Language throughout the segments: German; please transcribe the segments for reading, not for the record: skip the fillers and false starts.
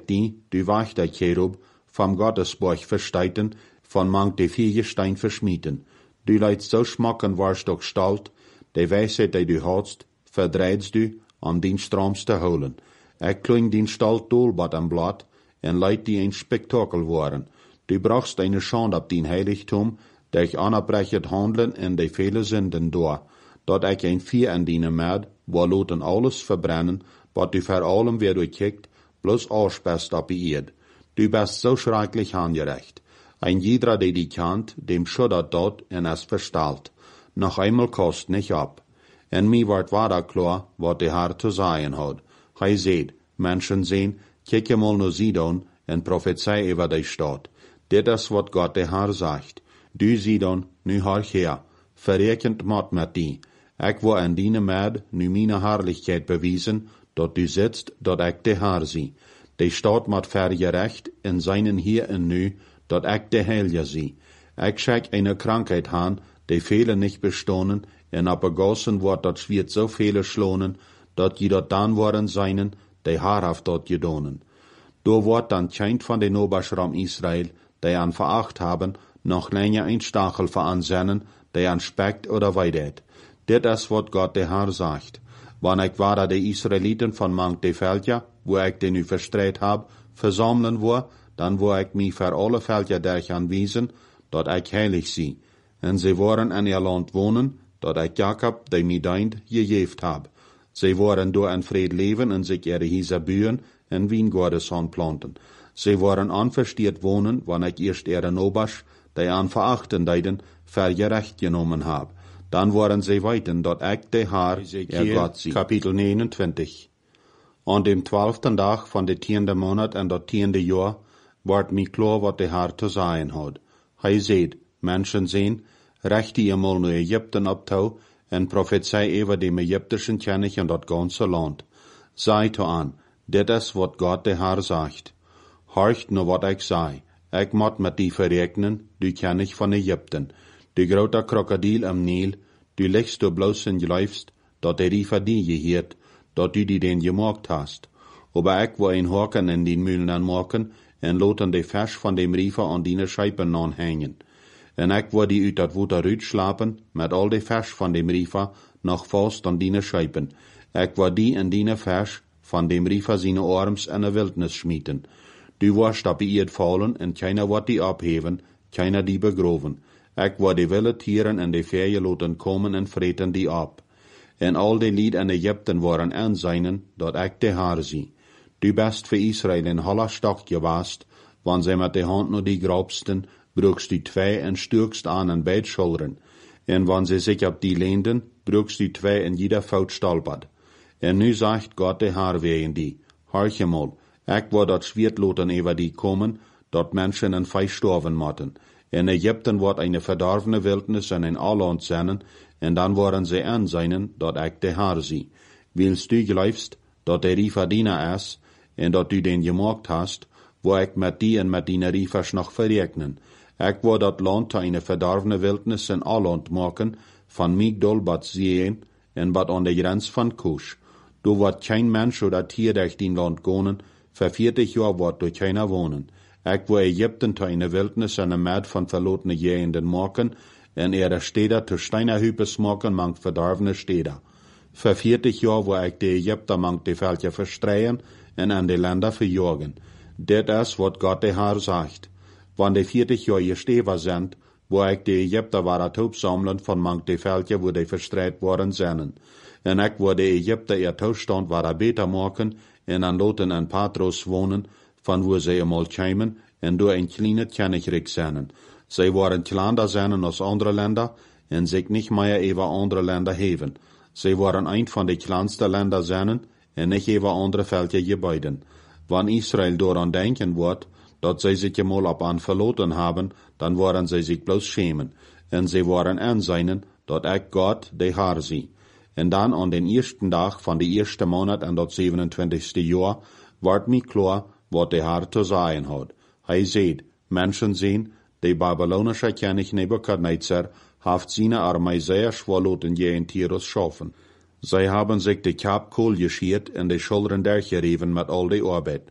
die, du weichter Cherub, vom Gottesborg versteiten, von mang de vier Stein verschmieden. Du leidst so schmacken warst doch stalt, de Weisheit, die du hast, verdreidst du, um den Strom zu holen. Kling den Stalt dolbad am Blatt, en leid die ein Spektakel waren. Du brauchst eine Schande ab den Heiligtum, der ich anabrechet handeln en de viele Sünden door. Dat ich ein Vier an dienen med, wo loten alles verbrennen, wat du vor allem wer du kijkt, bloß ausspest ab Erd. Du bist so schrecklich angerecht. Ein jeder, der die kennt, dem schuddert dort en es verstalt. Noch einmal kost nicht ab. En mir ward wader klar, wat der Herr zu sagen hat. Hij seht, Menschen sehen, kijk mal nur Sidon en prophezei über die Stadt. Dit is wat Gott der Herr sagt. Du Sidon, nu horch her, verrekend mat met die. Ik wil aan die med nu meine Herrlichkeit bewiesen, dat du sitzt, dat ik de Herr zie. De staat mat vergerecht in seinen hier en nu, dat ik de Heilige zie. Ik schek eine Krankheit han, de viele nicht bestonen, en abgegossen wordt dat wird so viele schlonen, dat je dat dan worden seinen, de haarhaft dat gedonen. Do wordt dan kein van de Oberschram Israel, die an veracht haben, noch länger ein Stachel veransennen, der an speckt oder weidet. Dit is wat Gott der Herr sagt. Wann ich war de Israeliten von mang de Velja, wo ich den nu verstreit hab, versammeln wo, dann wo ich mich für alle Velja derch anwiesen, dat ich heilig sie. En sie waren in ihr Land wohnen, dat ich Jakob, der mi deint, gejeft hab. Sie waren door in Fried leben en sich ihre Hieser bühen en Wiengordes planten. Sie waren anverstiert wohnen, wann ich erst ihre Nobasch, die an verachten deiden, vergerecht genommen hab. Dann waren sie weiten, dort ich de Haar, ihr Gott sie. Kapitel 29. An dem 12. Tag von de 10. Monat en dat 10. Jahr, ward mi klar, wat de Haar zu sagen hat. Hij seht, Menschen sehen, rechte ihr mal nur Ägypten abtau, en prophezei über dem ägyptischen König en dat ganze Land. Sei to an, dit is wat Gott de Herr sagt. Horcht nur wat ich sei. Ich mot mit die verregnen, du König von Ägypten. Du groter Krokodil am Nil, du legst du bloß en geläufst, dat der Riefer die gehiert, dat du die den gemacht hast. Aber ich wo ein Haken in den Mühlen anmachen, en loten de Fisch von dem Riefer an die Scheiben anhängen. En ich wo die uit dat Wuter rüt schlapen, mit all de Fisch von dem Riefer noch fast an die Scheiben. Ich wo die in die Fisch von dem Riefer seine Arms in der Wildnis schmieden. Du warst ab ihr fallen, en keiner wird die abheben, keiner die begroven. Ich wo die wilde Tieren in de Ferien loten kommen en vreten die ab. En al die Lied in Ägypten waren aanseinen, dat ik de Herr zie. Du bist für Israel in holler Stock gewast, wann sie mit de Hand nur die grobsten, brugst du zwei en stürkst an en beid Schultern. En wann sie sich ab die lehnden, brugst du zwei in jeder Faut stolpert. En nu sagt Gott de Herr wegen die, horch mal, ich wo dat Schwertloten über die kommen, dat Menschen en Fei storven motten. In Ägypten wordt eine verdorvene Wildnis en ein Alland zijn, en dan worden sie aanzijnen, dat ik de Herr zie. Willst du geloofst, dat der Riefer diener is, en dat du den gemaakt hast, wo ik met die en met die Riefers nog verrekenen. Ik wil dat land te eine verdorvene Wildnis en Alland maken, van Migdol bat Zien, en bat an der Grenz van Kusch. Du wordt kein Mensch oder Tier durch den Land gonen, für 40 Jahr wordt du keiner wohnen. Ik wil Ägypten te eine Wildnis en een Mad van verlotene Jehenden maken, en ihre Städter te Steinerhüpes maken mangt verdorvene Städter. Für 40 Jahr wo ik de Ägypter mangt de Völker verstreien en an de Länder verjagen. Dit is wat Gott de Herr sagt. Wann de 40 Jahr gesteven sind, wo ik de Ägypter war sammeln von mangt de Völker, wo de verstreit worden zijn. En ik wo de Ägypter ihr Toestand war beter maken, en an loten en Patros wohnen, van wo sie einmal kämen, en door een kleine Königreich zijn. Sie waren kleiner zijn als andere Länder, en sich nicht mehr über andere Länder heven. Sie waren ein von de kleinsten Länder zijn, en nicht über andere Völker gebeiden. Wann Israel daran denken wird, dat sie sich einmal ab an verloren haben, dann waren sie sich bloß schämen, en sie waren anseinen, dat ich Gott, de Herr zie. En dan an den ersten Tag von de erste Monat an dat 27. Jahr, ward mir klar, wat de Herr zu sagen hat. Hij seht, Menschen sehen, de babylonische König Nebukadnezar haft seine Armee sehr schwaloten je in Tirus schaffen. Sie haben sich de Kap Kohl geschiert en de Schultern durchgerieben mit all de Arbeit.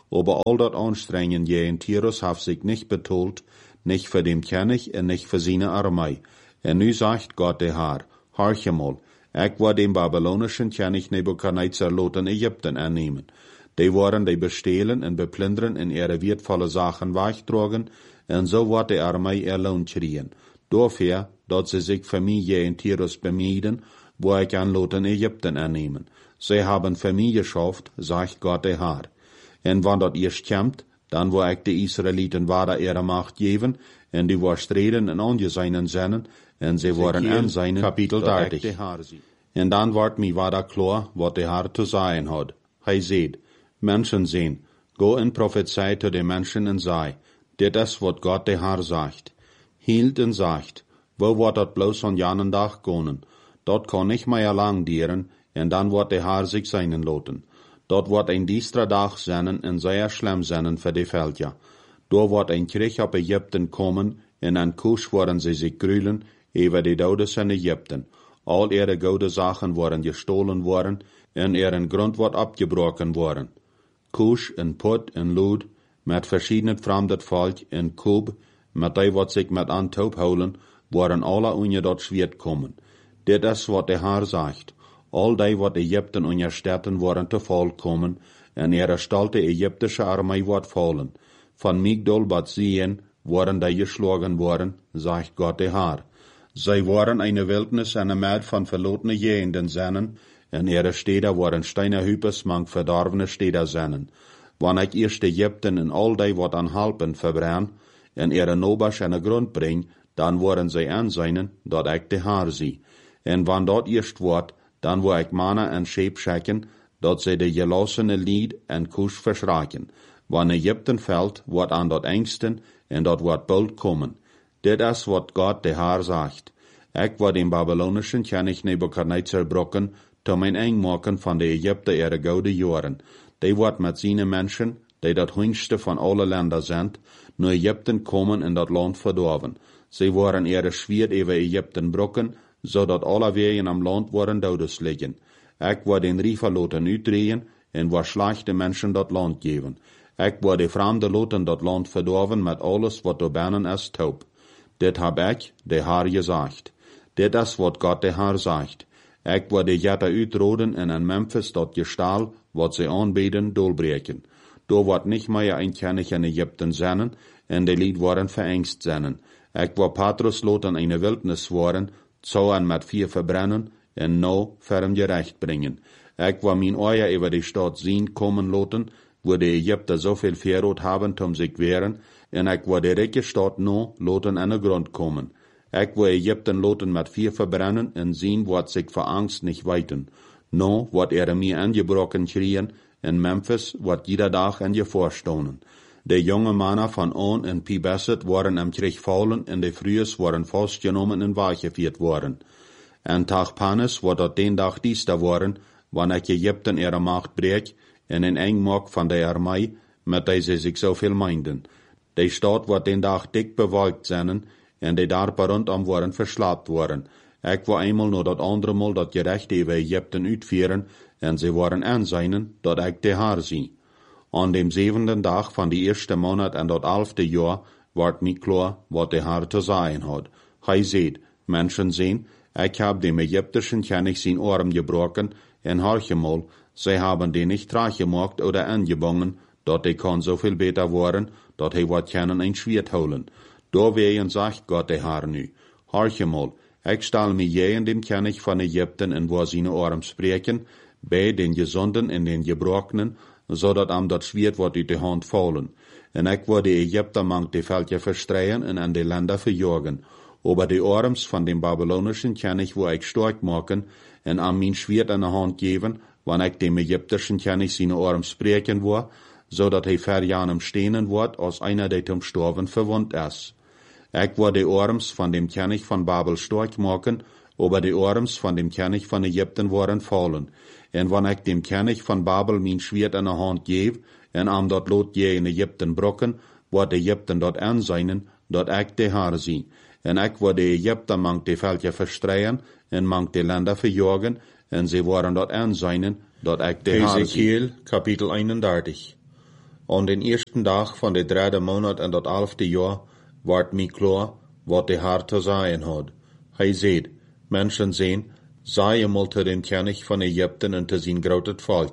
aber all dat Anstrengen je in Tyrus haf sich nicht betont, nicht für dem König und nicht für seine Armee. Und nu sagt Gott der Herr, horche mal, ich war dem babylonischen König Nebukadnezar loten Ägypten annehmen. Die waren die bestehlen und beplündern in ihre wertvolle Sachen wegtragen, und so wird die Armee ihr Lohn kriegen. Dafür, dass sie sich für mich je in Tyrus bemühen, wo ich an loten Ägypten annehmen. Sie haben für mich geschafft, sagt Gott der Herr. Und wenn dat erst kommt, dann wo ich die Israeliten weiter ihre Macht geben, und die war streden und angesehen seinen, und sie waren an seinen Kapitel 30. Und dann wird mir weiter klar, was der Herr zu sagen hat. Er seht, Menschen sehen, go in Prophezei zu den Menschen und sei, dit ist, was Gott der Herr sagt. Hielt und sagt, wo wird dat bloß an janen Tag gehen? Dort kann nicht mehr lang dieren, und dann wird der Herr sich seinen loten. Dort wird ein düsterer Tag sein und sehr schlimm sein für die Völker. Da wird ein Krieg auf Ägypten kommen, und an Kusch werden sie sich grühlen über die Todes in Ägypten. All ihre gute Sachen waren gestohlen worden, und ihren Grund wird abgebrochen worden. Kusch und Put und Lud, mit verschiedenen fremden Volk und Kub, mit die, wat sich mit Antaub holen, waren alle unter dort Schwert kommen. Dit ist, wat der Herr sagt. All die, wat Ägypten unter Städten waren zu Fall kommen, und ihre stolte ägyptische Armee wird fallen. Von Migdol bat Sien waren die geschlagen worden, sagt Gott der Herr. Sie waren eine Wildnis, eine Mäd von verlorene Jehenden sennen, und ihre Städte waren Steinerhüpes, mang verdorvene Städte sennen. Wann ich erst Ägypten in all die, wat an Halpen verbrenn, und ihre Nobasch an den Grund bring, dann waren sie ansehen, dat ich der Herr sie. Und wann dort erst wird, dann wo ich Mana und Schäb schicken, dat sie die gelassene Lied und Kusch verschrecken. Wann Ägypten fällt, wird an dort Ängsten, und dort wird bald kommen. Dit ist, wat Gott der Herr sagt. Ich war dem babylonischen König Nebukadnezar brocken, to mein Engmaken von de Ägypter ihre gode Jahren. Die wird mit seinen Menschen, die dat höchste von allen Ländern sind, nur Ägypten kommen in dat Land verdorben. Sie waren ihre Schwert über Ägypten brocken, so dat alle Wegen am Land waren Todes liegen. Ich war den Rieferloten uitdrehen, und war schlechte Menschen dat Land geben. Ich war die fremde Loten dat Land verdorben mit alles, wat da binnen ist, taub. Dit hab ich, der Herr, gesagt. Dit ist, wat Gott der Herr sagt. Ich war die Jätter uitroden und in Memphis dat Gestahl, wat sie anbeten, dolbreken. Da wird nicht mehr ein König in Ägypten sein, und die Lied waren verängst sein. Ich war Patrus loten eine Wildnis waren, Zauern mit 4 verbrennen, und no ferm gerecht bringen. Ich war mein Euer über die Stadt Sin kommen loten, wo die Ägypter so viel Verrot haben, sich wehren, und ich war die reiche Stadt no loten an den Grund kommen. Ich war Ägypten loten mit 4 verbrennen, und Sin wird sich vor Angst nicht weiten. No wird mir angebrochen kriegen, in Memphis wird jeder Tag an ihr vorstonen. Die jungen Männer von On und Pibeset waren am Krieg fallen, und die Frühes waren festgenommen und weggeführt worden. An Tag Panes wird dort den Tag diester worden, wann Ägypten ihre Macht brech, in ein Engmark von der Armee, mit der sie sich so viel meinten. Die Stadt wird den Tag dick bewölkt sein, und die Darper rundum waren verschlappt worden. Ich war einmal nur das andere Mal das Gerecht über Ägypten uitführen, und sie waren ansehen, dat ich der Herr sie. An dem 7. Tag von die 1. Monat an dat 11. Jahr ward mir klar, wat der Herr zu sagen hat. Hei seht, Menschen sehen, ich hab dem ägyptischen König sein Arm gebrochen, und horche mal, sie haben den nicht reich gemacht oder angebunden, dat die kann so viel besser worden, dat he wat können ein Schwert holen. Da wehen sagt Gott der Herr nu, horche mal, ich stell mir je in dem König von Ägypten und wo seine Arm sprechen, bei den Gesunden und den Gebrochenen, so dat am dat Schwert wird uit die Hand fallen. Und ich war die Ägypter mang die Völker verstreuen und an die Länder verjagen. Aber die Arms von dem babylonischen König, wo ich stark machen, und an mein Schwert in der Hand geben, wann ich dem ägyptischen König seine Arm sprechen war, so dat he verjanem stehnen wird, als einer, der zum Storben verwundt ist. Ich war die Arms von dem König von Babel stark machen, aber die Arms von dem König von Ägypten waren fallen. Und wenn ich dem König von Babel mein Schwert in der Hand gebe, und am dort lot je in Ägypten brocken, wird Ägypten dort ansehen, dort ich der Herr sie. Und ich war die Ägypter mang die Völker verstreuen, und mang die Länder verjagen, und sie waren dort ansehen, dort ich der Herr sie. Ezekiel, Kapitel 31. An den ersten Dag van de 3e maand in dat 11e jaar werd mij klaar wat de Heer te zeggen had. Hij zei, mensen zien, zij eenmaal te den König van Egypten en te zijn groot volk.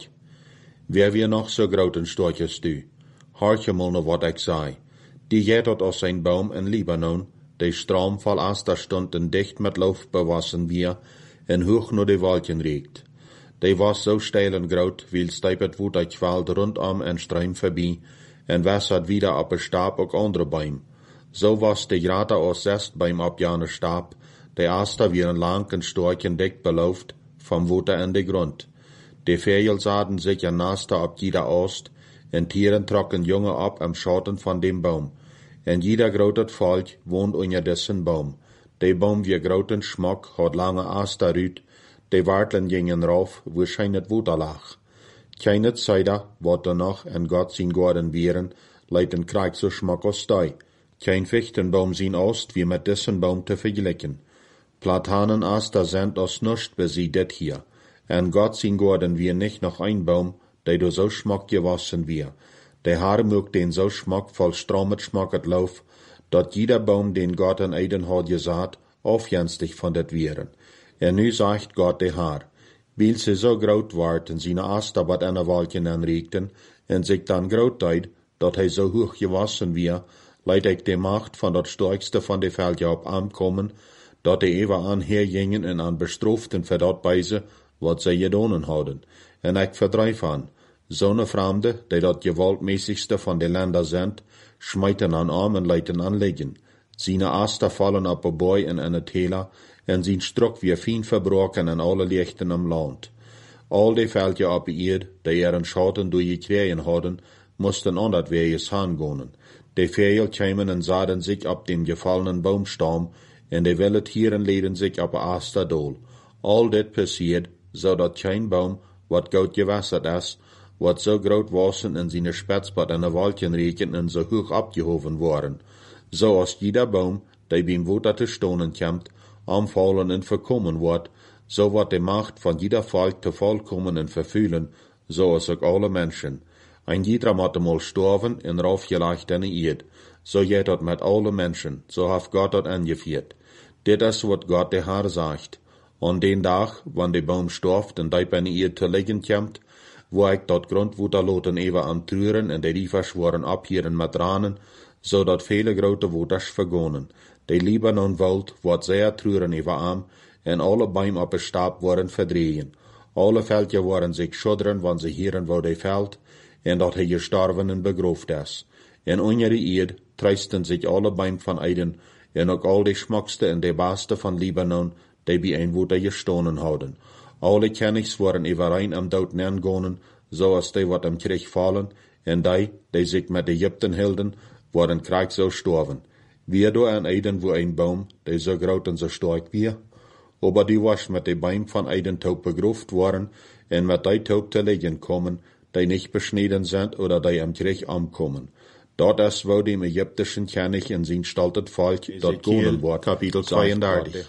Wer wir noch so groot en sterk als du? Hoor mal naar wat ik zei. Die geht dort aus sein Baum in Libanon, der Strom voll erster Stund en dicht mit Lauf bewassen wir, en hoch nur die Wolken regt. Die was so steil en groot, wie steipet wo der Qual rundum en Streim vorbei, en wässert wieder ab Stab auch andere Bäume. So was die Grate aus Sest beim abjane Stab, der erste wieren lang en stark en dick belauft, vom Wutter in de Grund. Die Vögel sahen sich en Naster ab jeder Ost, en Tieren trocken Junge ab am Schatten von dem Baum. En jeder groot Volk wohnt unter dessen Baum. De Baum wie groten Schmuck hat lange Aster rüt, de Wartlen gingen rauf, wo scheinet Wutter lag. Keine Zeit, wat er noch en Gott sin Gorden wären, leiten Krieg so Schmuck aus dei. Kein Fichtenbaum sin Ost wie mit dessen Baum te vergleichen. Platanen Aster sind aus nuscht besiedet hier. En Gott sin Gorden wir nicht noch ein Baum, der do so Schmuck gewassen wir. Der Herr mögt den so schmackvoll stromet schmacket Lauf, dat jeder Baum, den Gott an Eiden hat gesagt, aufjenstig von det wären. En nu sagt Gott der Herr, weil sie so groot ward en seine Aster wat an der Wolken anregten, en sich dann groot deid, dat hij so hoch gewassen wir, leid ik de Macht van dat Stärkste von de Velden op aankommen, dat de ever an hergingen en an bestroften voor dat beise, wat zij gedonen hadden. En ik verdrijf aan. Zo'n Fremde, die dat gewaltmäßigste van de Länder sind, schmeiten an armen Leuten anlegen. Seine Aster fallen op een boy en een teler, en zijn strok weer fien verbroken en alle lichten am Land. Al die Velden op eerd, die een Schatten durchgekregen hadden, moesten onder weges hangonen. De Vögel kämen en sahen sich op dem gefallenen Baumstamm, en de wilde Tieren leden sich op Aster dol. Al dit passiert, zodat kein Baum, wat goed gewässert is, wat so groot wassen en seine Spitzbad in de Wolken reken en so hoch abgehoven worden. So als jeder Baum, der beim Wutter te stonen kommt, anfallen en verkommen wordt, so wat de Macht von jeder Volk te vollkommen en verfühlen, so als auch alle Menschen. Ein jeder moet mal sterven en raufgelegt in de Erd. So geht dat met alle Menschen, so hat Gott dat angeführt. Dit is wat Gott der Herr sagt. An den Tag, wann de Baum storft en die bei ihr te liggen kommt, wo ik dat Grundwutter loten even an Türen en de Riefers worden abhieren met Ranen, so dat viele grote Wutters vergonen. De Libanon Wald wordt sehr Türen even am, en alle Bäume op de Stab worden verdrehen. Alle Veldje worden sich schudderen, wann sie hieren wo de Veld, en dat hij gestorven en begroofd is. En onder de Erd treisten sich alle Bäume van Eiden, en ook al de schmakste en de beste van Libanon, die bij een Wutter gestonen hadden. Alle Königs worden overeen am dood neergonen, zoals die wat am Krieg fallen, en die sich met Egypten hielden, worden Krieg so storven. Wie do an Eiden wo ein Baum, die so groot en so stark wie, aber die was met de Bäume van Eiden taub begroofd worden, en met die taub te liggen kommen, die nicht beschneden sind oder die am Krieg ankommen. Dort is wo dem ägyptischen König in zijn staltet Volk dort gonen wordt. Kapitel 32.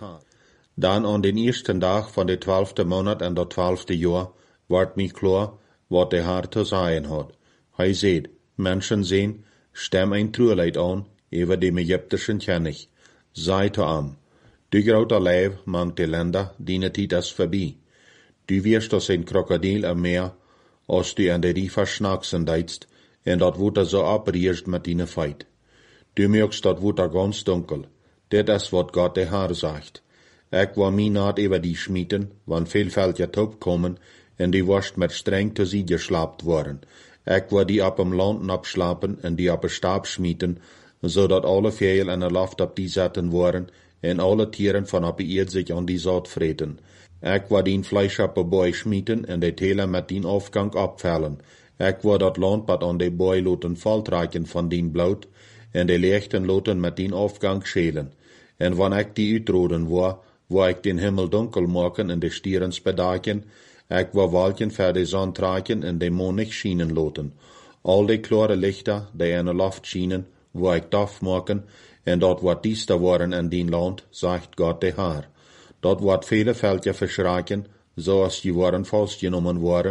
Dan an den ersten Tag van de 12e maand en dat 12e jaar wordt mij klaar wat de Heer te zeggen had. Hij zei, mensen zien, stem een trueleid aan over dem ägyptischen König. Sei te am, du grote Leib mangt de Länder, die tijd is voorbij. Du wirst als een krokodil am Meer, als du an de Riefer schnacksen deitst, en dat Wutter so abriest met die Feit. Du merkst dat Wutter ganz dunkel. Dit is wat Gott der Herr sagt. Ik war mij naad über die schmieten, wann vielfältige Taub kommen, en die worst met streng te sie geschlapt worden. Ik war die op am Land abschlapen en die op een Stab schmieten, zodat alle Vögel in de Luft op die zetten worden, en alle Tieren van op de Erd sich an die Saat vreten. Ik war die Fleisch op een boy schmieten en de Teler met die Aufgang abfällen. Ik wou dat landpad aan de boy loten valtreiken van dien bloot, en de lichten loten met dien afgang schelen. En wanneer ik die uitroden wou ik den Himmel dunkel maken en de stierens bedaken, ik wou wolken voor de zon trekken en de maan niet schijnen loten. Al die klare lichter, die in de lucht schijnen, wou ik daf maken, en dat wordt diester worden in dien land, zegt God de Heer. Dat wordt vele veldje verschraken, zoals die worden vastgenomen worden,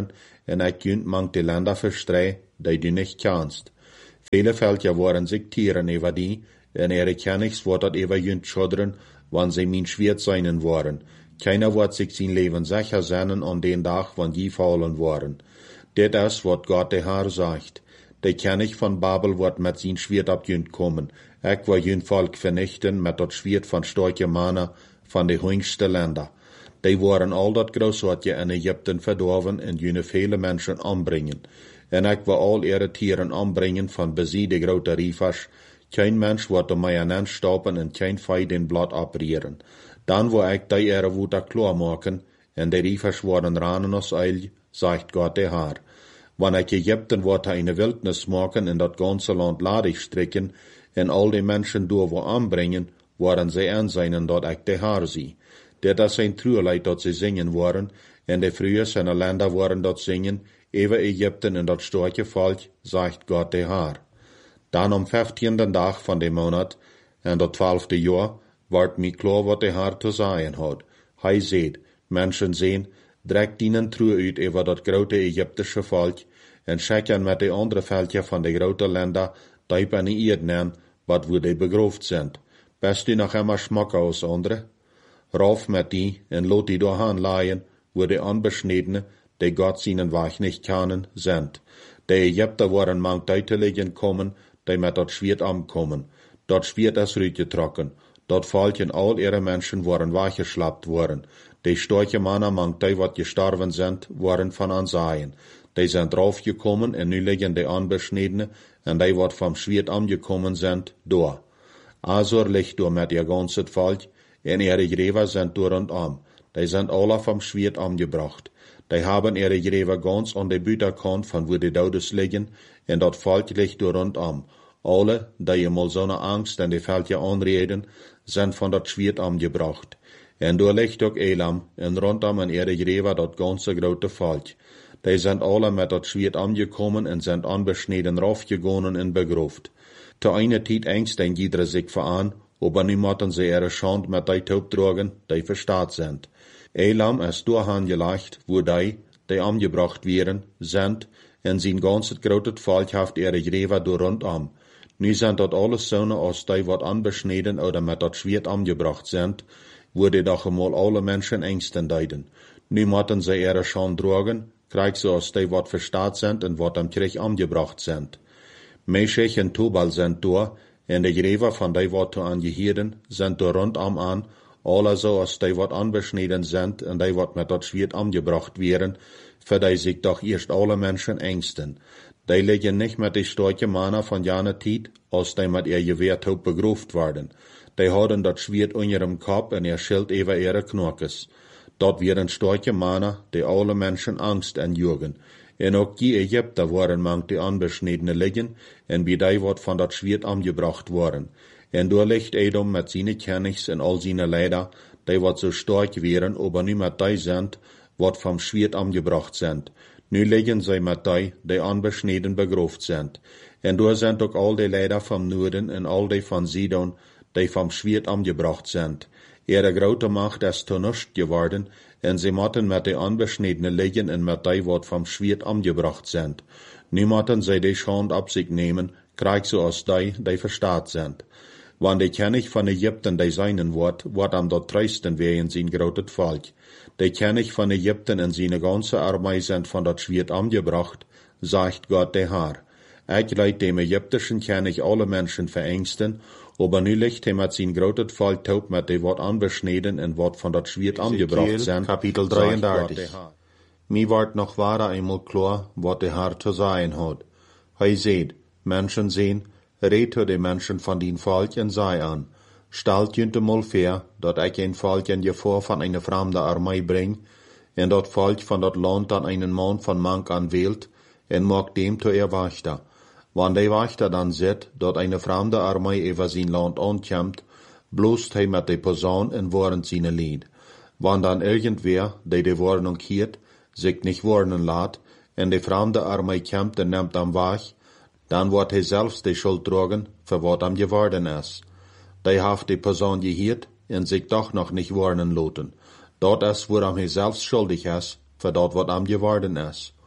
en ik kunt mang de Länder verstrei, die du nicht kannst. Viele Völker waren sich tieren über die, en ihre Königs wordt dat über jünt schudderen, wann sie min schwert seinen waren. Keiner wird sich sein Leben sicher sein an den Tag, wann die fallen waren. Dit is wat Gott der Herr sagt. Der König von Babel wird mit sein Schwert ab jünt kommen. Ich will jünt Volk vernichten mit dat Schwert von starken Männern von de höchsten Länder. Die waren all dat Großartige in Ägypten verdorven en jüne viele Menschen umbringen. En ich will all ihre Tieren umbringen von besiede grote Riefers. Kein Mensch wird um mij aan stoppen en kein Fei den Blatt abrieren. Dan will ich die ihre Wut klar machen, en de Riefers worden ranen aus Eil, sagt Gott der Herr. Wann ich Ägypten wird eine Wildnis machen en dat ganze Land ladig stricken, en all die Menschen door wo anbringen, worden sie ansehen, dat ich der Herr sie. Dit is ein Trueleid dat sie singen waren, en de früher seine Länder waren dat singen, ewe Ägypten en dat starke Volk, sagt Gott der Herr. Dan am 15. Tag van de Monat, en dat 12. Jahr, wordt mij klar wat de Herr te zeggen had. Hij zegt, mensen zien, trekt ihnen Truhe uit over dat grote Ägyptische Volk, en schicken met de andere Völker van de grote Länder, die bij die Erdnen, wat wo die begroofd zijn. Best u nog immer schmacken als andere? Rauf met die, en lot die doorheen laaien, wo de Unbeschniedene, die Gott seinen Weg nicht kennen, sind. De Ägypter waren mang Deuteligen kommen, die met dat Schwert ankommen. Dat Schwert is uitgetrokken. Dat Volk en all ihre Menschen waren weggeschlappt worden. Die starke Männer mang die wat gestorben sind, waren von Ansehen. Die sind draufgekommen en nu liggen die Unbeschniedene en die wat vom Schwert angekommen sind, door. Azor ligt door met ihr ganzes Volk, en ihre Gräber sind door und Die sind alle vom Schwert angebracht. Die haben ihre Gräber ganz an der Büterkant, von wo die Todes liegen, en dat Volk ligt door und Alle, die mal so eine Angst in die Völker anreden, sind von dat Schwert angebracht. En door ligt ook Elam, en rondom an ihre Gräber dat ganze grote Volk. Die sind alle mit dat Schwert angekommen en sind unbeschneden raufgegangen en begroft. Te eine Tijd engst ein jeder sich veran, aber niemanden sie ihre Schand mit die Taub tragen, die verstaat sind. Elam ist doorheen gelegt, wo die angebracht werden, sind, en zijn ganzes grote Volk haft ihre Gräber door rondom. Nu sind dat alles Söhne aus die wat unbeschneden oder mit dat Schwert angebracht sind, wo die doch einmal alle Menschen Ängsten deiden. Nu müssen sie ihre Schand tragen, krieg sie aus die wat verstaat sind en wat am Krieg angebracht sind. Meshech en Tubal sind da, en de Gräber von die wat angehören, sind da rundum an, alle so aus die wat unbeschneden sind en die wat mit dat Schwert angebracht werden, für die sich doch erst alle Menschen ängsten. Die liegen nicht mit die starken Männer von jener Zeit, als die mit ihr Gewehrtaub begroft werden. Die haben dat Schwert in ihrem Kopf en ihr Schild über ihre Knockes. Dort wären starke Männer, die alle Menschen Angst entjugen. En ook die Ägypter waren mang die Unbeschniedene liegen, en wie die wat von dat Schwert angebracht worden. En door ligt Edom mit seine Königs en all seine Leider, die wat so stark wären, aber nu mit die sind, wat vom Schwert angebracht sind. Nu liegen sie mit die unbeschneden begroft sind. En door sind ook all die Leider vom Norden en all die von Sidon, die vom Schwert angebracht sind. Ihre grote Macht ist zu nichts geworden, en sie motten mit die Unbeschniedene liegen en mit die wat vom Schwert angebracht sind. Nu motten sie die Schand ab sich nehmen, krieg so aus die verstaat sind. Wann der König von Ägypten die seinen wird am dort treisten wehen sein grotet Volk. Der König von Ägypten und seine ganze Armee sind von dat Schwert angebracht, sagt Gott der Herr. Ich leid dem ägyptischen König alle Menschen verängsten, aber nu liegt er mit sein grotet Volk taub mit die wat unbeschneden und wat von dat Schwert angebracht sind. Kapitel 33. Mir ward noch wahrer einmal klar, wat der Herr zu sagen hat. Hij seht, Menschen sehen, red die Menschen von den Volk en sei an. Stalt jünte mal fair, dat ich ein Volk in Gefahr von einer fremden Armee bring, en dat Volk von dat Land dann einen Mann von Mank an wählt, en mag dem zu ihr Wächter. Wann der Wächter dann sieht, dat eine fremde Armee über sein Land ankommt, bloßt hij mit der Posaun en warnt seine Lied. Wann dann irgendwer, der die Warnung hiert, sich nicht warnen lässt, en die fremde Armee kommt en nimmt am Weg, dann wird hij selbst die Schuld tragen, für wat am geworden ist. Die haft die Person gehiert en sich doch noch nicht warnen lassen. Dort ist, woran hij selbst schuldig ist, für dort wat am geworden ist.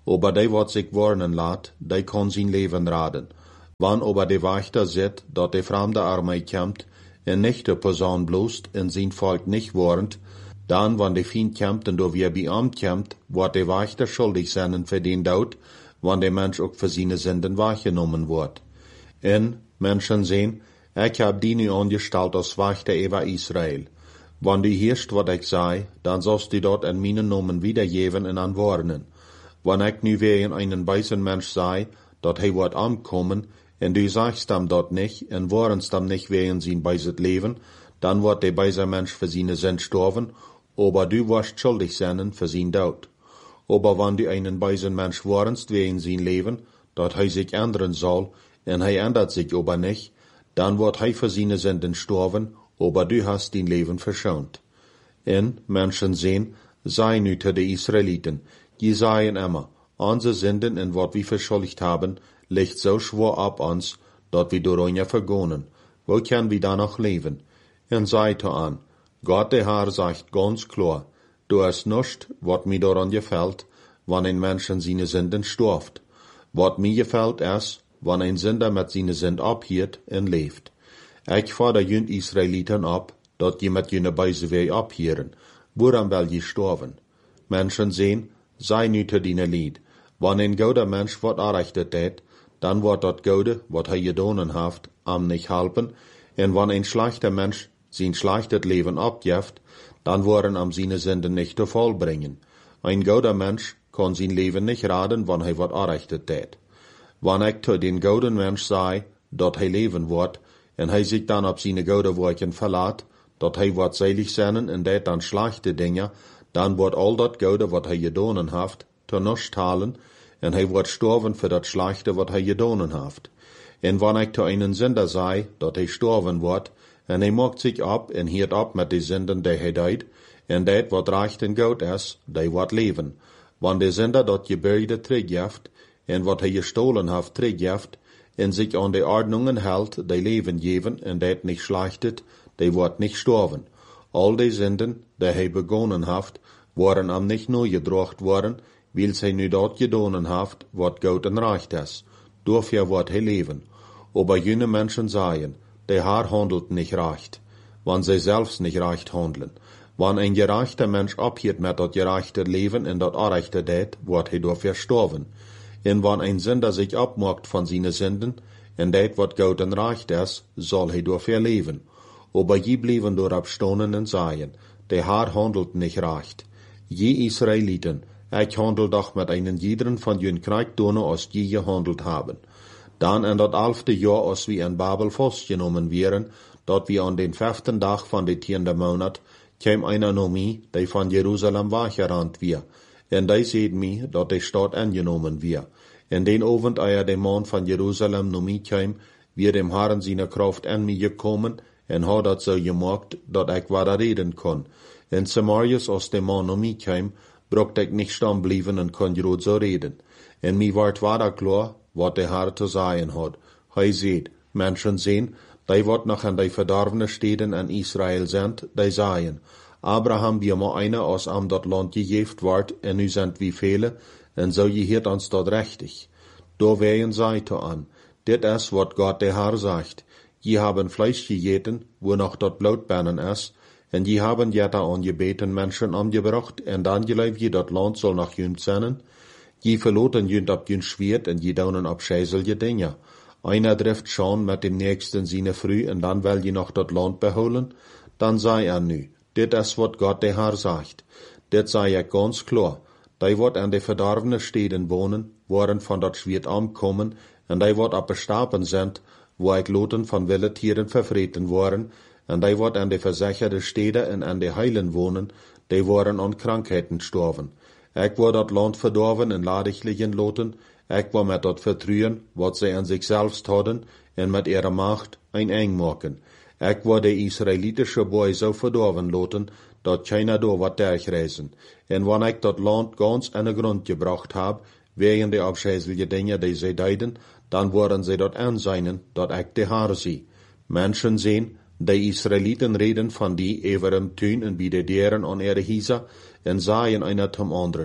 aber die wat sich warnen laat, die kann sein Leben raden. Wann aber de Wächter sieht, dat de fremde Armee kämpft, en nicht de Person bloßt, en sein Volk nicht warnt, dann, wann de Feind kämpft und do wie am kämpft, wird de Wächter schuldig sein für den Tod, wann der Mensch auch für seine Sünden wahrgenommen wird. En, Menschen sehen, ich hab die nu angestellt als Wächter über Israel. Wann die hörst, wat ich sei, dann sollst du dort an meinen Namen wiedergeben und anwarnen. Wann ich nu wegen einen weisen Mensch sei, dat hij wird ankommen, en du sagst ihm dort nicht, en warnst ihm nicht wegen sein beiset Leben, dann wird der beise Mensch für seine Sünd sterben, aber du wirst schuldig sein für sein Tod. Aber wenn du einen beisen Mensch warnst wegen sein Leben, dat hij sich ändern soll, en hij ändert sich aber nicht, dann wird hij für seine Sünden sterben, aber du hast dein Leben verschont. En, Menschen sehen, sei nu zu de Israeliten, die seien immer, unsere Sünden en wat wir verschuldigt haben, liegt so schwer ab uns, dat wir daran vergonnen. Wo können wir da noch leben? En seid an, Gott der Herr sagt ganz klar, du hast nicht, wat mir daran gefällt, wann ein Mensch in seine Sünden stirbt. Wat mir gefällt ist, wann ein Sünder mit seine Sünden abhiert und lebt. Ich fordere jünd Israeliten ab, dat je mit jene Beise Weg abhieren, woran will je sterben? Menschen sehen, sei nu zu deine Lied. Wann ein guter Mensch wat errichtet hat, dann wird dat Gute, wat er gedonen haft, am nicht helfen, en wann ein schlechter Mensch sein schlechtes Leben abjeft, dann worden am seine Sünden nicht zu vollbringen. Ein guter Mensch kann sein Leben nicht raden, wann er wat errichtet hat. Wann ich zu den guten Mensch sei, dat er leben wird, en hij sich dann auf seine gute Worten verlaat, dat hij wird selig sein en dat dann schlechte Dinge, dann wird all dat Gute, wat er gedonen haft, zu nichts halen, en hij wird sterben für dat schlechte, wat er gedonen haft. En wann ich zu einen Sünder sei, dat hij sterben wird, en hij macht sich ab en hiert ab mit de Sünden, die hij deed, en dat wat recht en goed is, die wird leben. Wann de Sünder dat Gebäude teruggeeft, en wat hij gestohlen haft teruggeeft, en sich an de Ordnungen hält, die Leben geben, en dat nicht schlechtet, die wird nicht sterben. All die Sünden, die hij begonnen haft, worden am nicht neu gedrocht worden, weil hij nu dort gedonen haft, wat gut en recht is. Dafür wird hij leben. Aber jene Menschen sagen, der Herr handelt nicht recht, wann sie selbst nicht recht handeln. Wann ein gerechter Mensch abhiert mit dat gerechte Leben in dat gerechte dat, wird hij dafür sterben. En wann ein Sünder sich abmacht von seinen Sünden, en dat wat gut en recht is, soll hij dafür leben. Aber je blieben dort stonen und sagen, der Herr handelt nicht recht. Je Israeliten, ich handel doch mit einen jeden von jenen Kriegdonen, als je gehandelt haben. Dann in dat 11. Jahr, als wir in Babel festgenommen wären, dort wir an den 5. Tag von de 10. Monat, kam einer noch mi, die von Jerusalem weggerannt wir. En die seht mi, dat die Stadt angenommen wir. In den Abend, eer der Mann von Jerusalem noch mi kam, wir dem Herrn seine Kraft an mi gekommen, en hat dat so gemacht, dat ich weiter reden kann. In Samarias, als der Mann noch mi kam, braucht ich nicht stehen bleiben und kann grad so reden. En mi ward weiter klar, wat der Herr zu sagen hat. Hij seht, Menschen sehen, die wat noch an die verdorbene Städten in Israel sind, die sagen, Abraham wir mal einer aus am dat Land gegeft ward, en nu sind wie viele, en so gehiert uns dort rechtig. Da wären Seite an. Dit is wat Gott der Herr sagt. Je haben Fleisch gegeten, wo noch dort Blutbeinen ist, en je haben jeta angebeten Menschen angebracht, en dan geleib je dat Land soll nach jünd sein. Je verloten jünd ab jünd Schwert, en je daunen ab scheißelje Dinge. Einer trifft schon mit dem nächsten seine früh, en dann will je noch dat Land beholen, dann sei nu. Dit is wat Gott der Herr sagt. Dit sei ja ganz klar. Die wird an de verdorbene Städten wohnen, worden von dat Schwert ankommen, en die wird abgestapen sind, wo ich Loten von wilde Tieren verfreten worden, en die wird an de versicherte Städte en an de Heilen wohnen, die worden an Krankheiten sterben. Ich war dat Land verdorben in ladiglichen Loten, ich war mit dat vertrühen, wat sie an sich selbst hadden, en mit ihrer Macht ein eng machen. Ich war de israelitische Boy so verdorben loten, dat keiner do wat durchreisen. En wann ich dat Land ganz an den Grund gebracht hab, wegen der abscheuliche Dinge, die sie deiden, dann worden sie dort anseinen, dat ich de Herr sie. Menschen sehen, die Israeliten reden von die ihrem Tun und wie die deren an ihre Hieser, en sagen einer zum anderen,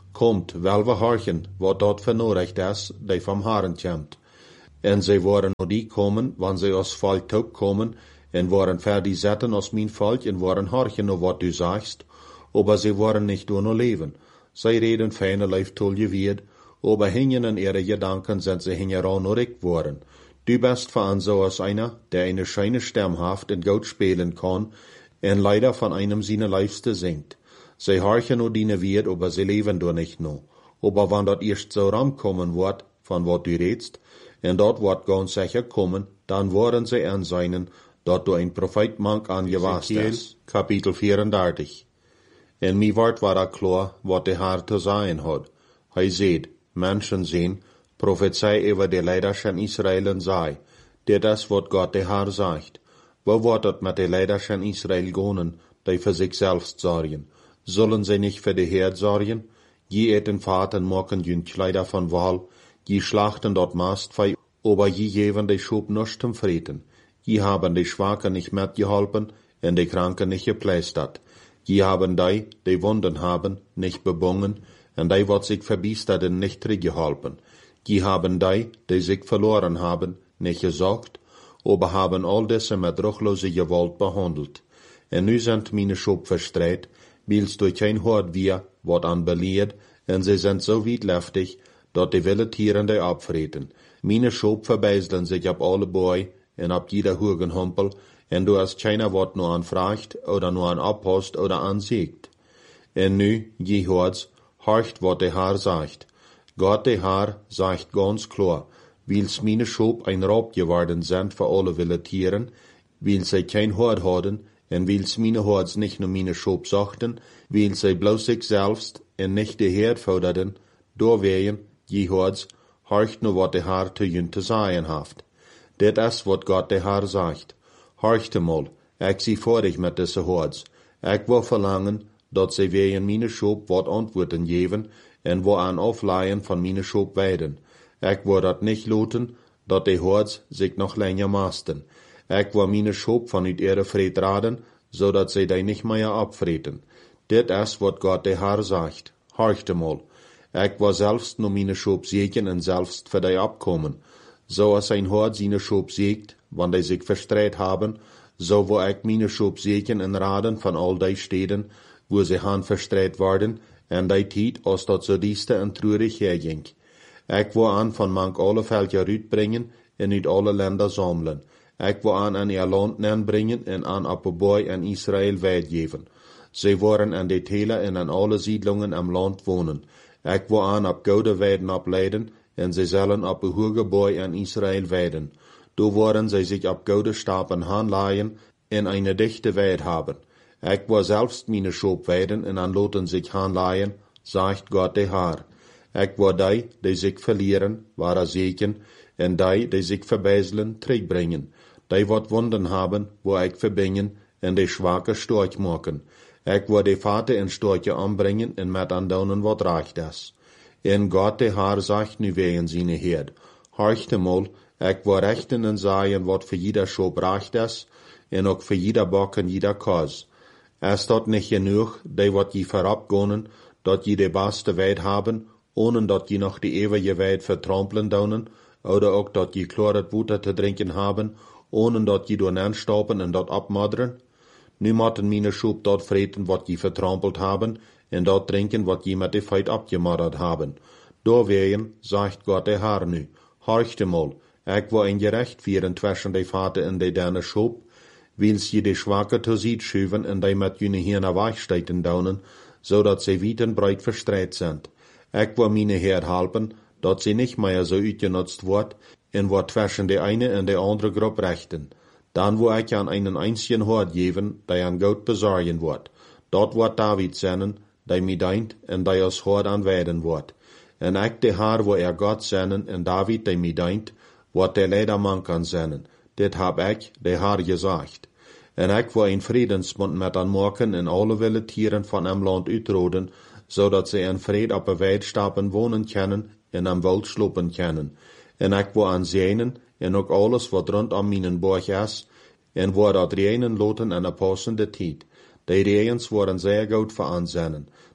Komt, wel we horchen, wat dat vernodigt is, die vom Herren komt. En zij worden nog die komen, wanneer zij als volk toe komen, en worden fertig zetten als mijn volk, en worden horchen nog wat du sagst, aber zij worden nicht door no leven. Zij reden feine lijf tol je weer, aber hingen in ihre Gedanken sind sie hingeran nur ik worden. Du bist van so als einer, der eine scheine Stem haft en gut spelen kann, en leider von einem seine Leifste singt. Zij horchen nur diene weer, aber sie leben door nicht no. Aber wann dat erst so rankommen wird, von wat du redst, en dat wordt ganz sicher kommen, dan worden zij aanzijnen, dat door een profeet mank aangewast is. Kapitel 34. En mij wordt waar klaar, wat de Heer te zeggen had. Hij zegt, mensen zien, profetie over de leiders in Israël en zei, dit is wat God de Heer zegt. Wo wordt het met de leiders in Israël gaan, die voor zichzelf zorgen? Zullen zij niet voor de Heer zorgen? Je eten vaten maken jun Kleider van wal, je slachten dort Mastvieh, aber je geven de Schub nicht zum Frieden. Je haben de Schwachen nicht mitgeholpen, en de Kranken nicht geplästert. Je haben die Wunden haben, nicht bebungen, en die wat sich verbiesterten, nicht zurückgeholpen. Je haben die sich verloren haben, nicht gesorgt, aber haben all diese mit ruchlose Gewalt behandelt. En nu sind meine Schub verstreit, wils durch kein Hort wir, wat an beleerd, en sie sind so witleftig, dat die wilde Tieren die abvreten. Meine Schub verbeiseln sich ab alle Boy en ab jeder Hugenhumpel, en du hast keiner wat nur anfragt, oder nur an abhost oder ansiegt. En nu, je hoorts, horcht wat de Herr sagt. Gott de Herr sagt ganz klar, wils meine Schub ein Raub geworden sind für alle wilde Tieren, wils sie kein Hort hadden, en wils meine Horts nicht nur meine Schub sachten, wils sie bloß sich selbst en nicht de Herd forderten, doorwegen, je Horts, horcht nur wat de Herr zu jün te sagen haft. Dit is wat Gott de Herr sagt. Horcht mal, ik zie voor dich mit diese Horts. Ik wil verlangen, dat sie wegen meine Schub wat antworten geven, en wo aan afleihen van meine Schub weiden. Ik wil dat nicht loten, dat de Horts sich noch länger masten. Ik wil meine Schub van uit ihre Fred raden, zodat sie die nicht mehr abvreten. Dit is wat Gott de Herr sagt. Horcht mal. Ik wil selbst nur meine Schub segnen en selbst für die abkommen. So als ein Hort seine Schub siegt, wann die sich verstreit haben, so wo ich meine Schub segnen en raden von all die Städten, wo sie han verstreit worden, en die Tiet, als dat so dieste en treurig herging. Ik wil an von mank alle Völker uitbringen, en uit alle Länder sammeln. Ik wil an ihr Land nenbringen, en an Appelboy en Israel weitgeven. Sie worden an die Täler en an alle Siedlungen am Land wohnen. Ik wil an ab Goude weiden ableiden, en zij zullen op een hoge boy in Israël weiden. Door worden zij zich op gouden stapen aanlaaien en een dichte weid hebben. Ik wil zelfs mijn Schub weiden en aan loten zich aanlaaien, zegt God de Heer. Ik wil die zich verlieren, ware zeken, en die zich verbijzelen, terugbrengen. Die wat wonden hebben, wo ik verbingen, en die schwache storch maken. Ik wil de vaten en storche aanbrengen en met aandonen wat recht is. En God de Heer sagt nu wegen seine Herd. Horchte mal, ik wil rechten en sagen, wat für jeder Schub recht is, en ook für jeder Bock en jeder Kos. Is dat nicht genug, die wat je verabgonen, dat je de beste Weid haben, ohne dat je noch die ewige Weid vertrampeln daunen, oder ook dat je kloret Water te drinken haben, ohne dat je door aanstoppen en dat abmadren? Nu moeten meine Schub dat vreten wat je vertrampelt haben, en dat drinken wat je met de feit abgemaddert haben. Doorwegen, sagt Gott de Heer nu, horchte mal, ik wil een gerecht vieren tussen de vaten en de derne Schub, wils je de schwache te ziet schuiven en die met jene Hirne weichsteiten daunen, zodat ze weit en breit verstreit sind. Ik wil meine Heer helpen, dat ze nicht mehr so uitgenutzt wordt, en wordt tussen de eine en de andere groep rechten. Dan wil ik aan einen einzigen Hort geven, die aan Gott bezorgen wordt. Dat wordt David zenden, die mij dient en die als Hort aanweiden wordt. En ik de Heer wil God zenden en David die mij dient, wordt de leiderman kan zenden. Dit heb ik de Heer gezegd. En ik wil een vredensbond met aan maken en alle wilde Tieren van hem land uitroden, zodat ze in vrede op een weidstappen wonen kunnen en am wild slopen kunnen. En ik wil aan zijnen en ook alles wat rondom mijn borg is, en wordt dat reinen loten en een passende tijd. Die regens worden zeer goed voor aanzennen.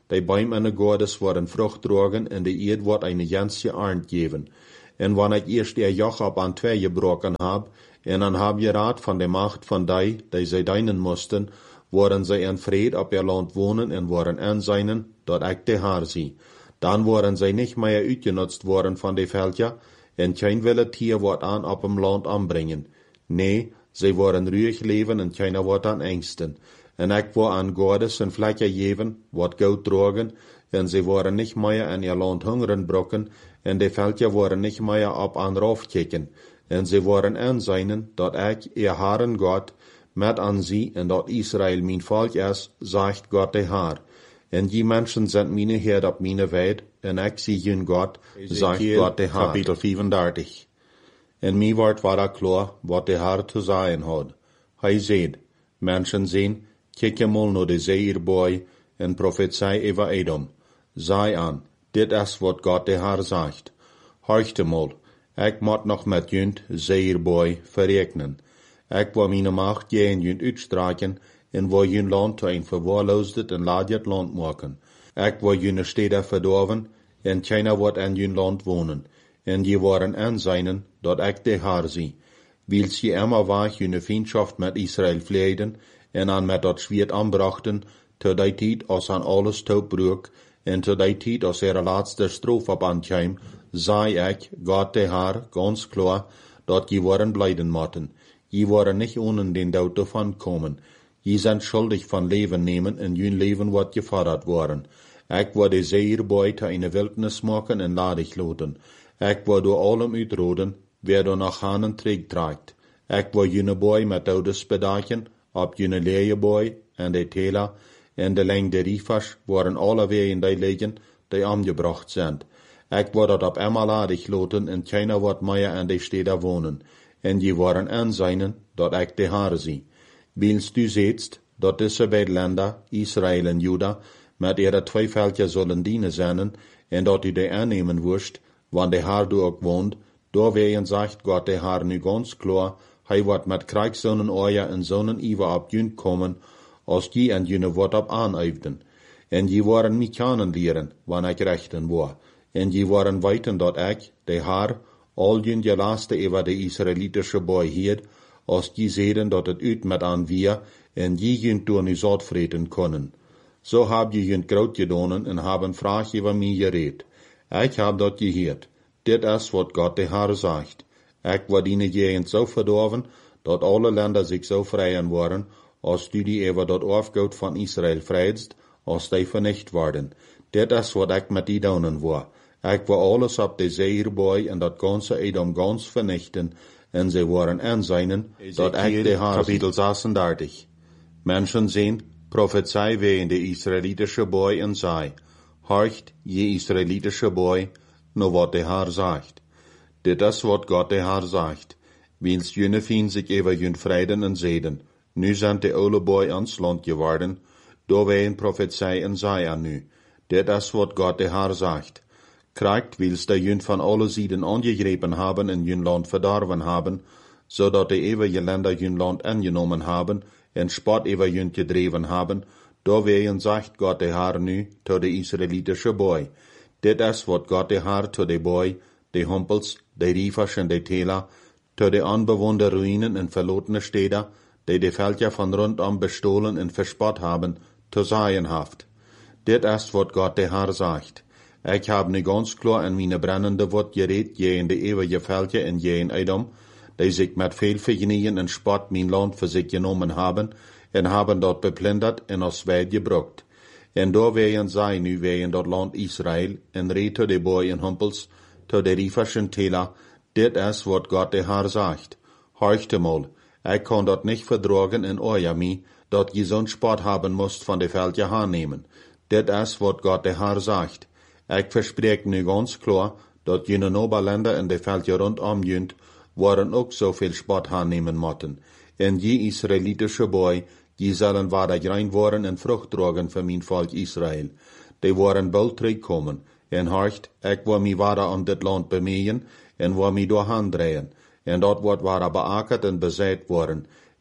die Bäume Gottes worden Frucht tragen, en de Erd wordt eine ganze Arnd geben. En wanneer ik eerst ihr Joch op aan twee gebroken hab, en dan hab je raad van de macht van die zij dienen moesten, worden zij in vrede op ihr land wonen en worden aanzijnen, dat ik de Haar zie. Dan worden zij niet meer uitgenutzt worden van de veldja, en geen wilde tier wordt aan op hem land aanbrengen. Nee, zij worden ruhig leven en keiner wordt aan angsten. En ik wil aan Godes een vlekje geven, wat goud drogen, en zij worden niet meer aan ihr land hungeren brokken, en de veldja worden niet meer op aan rauf kijken. En zij worden aanzijnen, dat ik, ihr Herren God, met aan zie, en dat Israël mijn volk is, zegt God de Haar. En die mensen zijn mijn Heer op mijn weid, en ik zie hun God, zegt God de Haar. Kapitel 35. En mij wordt waar klaar, wat de Haar te zeggen had. Hij zei, mensen zien, kijk je mal naar de zeeirboy, en profetie over Edom. Zei aan, dit is wat God de Haar zegt. Horchte mal, ik moet nog met junt zeeirboy verrekenen. Ik wil mijn macht geen junt uitstraken, en wil jun land te een verwaarloosd en laadjet land maken. Ik wil jun steden verdorven, en keiner wordt in jun land wonen. En die worden aanzijnen, dat ik de Haar zie. Wils je immer waag jun vriendschaft met Israël vleiden, en aan met dat zwiert aanbrachten, te die tijd als aan alles toebroek, en te die tijd als laatste stroof op aankwam, zei ik, God de Haar, ganz klaar, dat je worden blijden moeten. Je worden niet ohne den dood ervan komen. Je zijn schuldig van leven nemen, en jun leven wordt gefordert worden. Ik wil de zeeirboy te eine wildnis maken en ladig loten. Ik wil door allem uitroden, wer door nach hanen trägt tragt. Ik wil june boy met oudes bedaken, op june leeuwboy en de tela, en de leng de riefers worden alle wegen die liggen, die aangebracht zijn. Ik wil dat op eenmaal ladig loten, en keiner wordt meer in de steden wonen. En je worden aanzijnen, dat ik de Haar zie. Wils du ziet, dat deze beide landen, Israël en Juda, met ihre twee veldjes zullen dienen zijn, en dat u die aannemen worst, want de Haar du ook woont, doorwegen zegt God de Haar nu ganz klaar, hij wordt met krijgszonen oor en zonen iver op jun komen, als die en june wordt op aanuifden. En je worden mij kennen leren, wanneer ik rechten word. En je worden weten dat ik, de Haar, al jun je laatste over de Israëlitische boy hield, als die zeden dat het uit met aan wir, en je jun door nu zot vreten kunnen. Zo heb je jun groot gedonen en hebben vraag over mij gereed. Ik heb dat gehoord. Dit is wat God de Haar zegt. Ik word die gegend zo verdorven, dat alle landen zich zo vrijen worden, als du die over dat afgoed van Israël vrijdst, als die vernicht worden. Dit is wat ik met die doen wil. Ik wil alles op de zeeirboy en dat ganze Edom gans vernichten, en ze worden aanzijnen, dat ik de Haar. Kapitel 36. Menschen zien, profetie wegen de Israëlitische boy en zei, horcht, je Israëlitische boy, nur wat de Haar zegt. Dit is wat God de Haar zegt. Wils june fien zich over jun vreden en zeden. Nu zijn de oude boy ans land geworden, door wij een profetie en zei aan nu. Dit is wat God de Haar zegt. Krijgt wils de jun van alle zijden aangegrepen hebben en jun land verdorven hebben, zodat de eeuwige länder jun land angenomen hebben en spot over jun gedreven hebben, door wij zegt God de Haar nu tot de Israëlitische boy. Dit is wat God de Haar tot de boy, de humpels, de riefers en de tela, tot de onbewoonde ruïnen en verlotene steden, die de veldja van rondom bestolen en verspot hebben, te zeggen haft. Dit is wat God de Haar zegt. Ik heb nu ganz klaar in mijn brennende woord gereed, je in de eeuwige veldje en je in Edom, die zich met veel vergenijen en spot mijn land voor zich genomen hebben, en hebben dat beplunderd en als wijd gebruikt. En door wegen zij nu wegen dat land Israël, en reed tot de boy en humpels, tot de riefers en tela, dit is wat God de Haar zegt. Horchte mal, ik kan dat niet verdragen in Oyami, dat je zo'n spot hebben moest van de veldje aannemen. Dit is wat God de Haar zegt. Ik verspreek nu ganz klaar, dat jene Noberländer in de veldje rondom junt, worden ook zoveel spot aannemen moeten. En je Israëlitische boy, die zullen waardig rein worden en vrucht dragen voor mijn volk Israël. Die worden bald terugkomen. En horcht, ik wil mij waardig aan dit land bemeeën, en wil mij doorheen draaien. En dat wordt waardig beakkerd en bezet worden.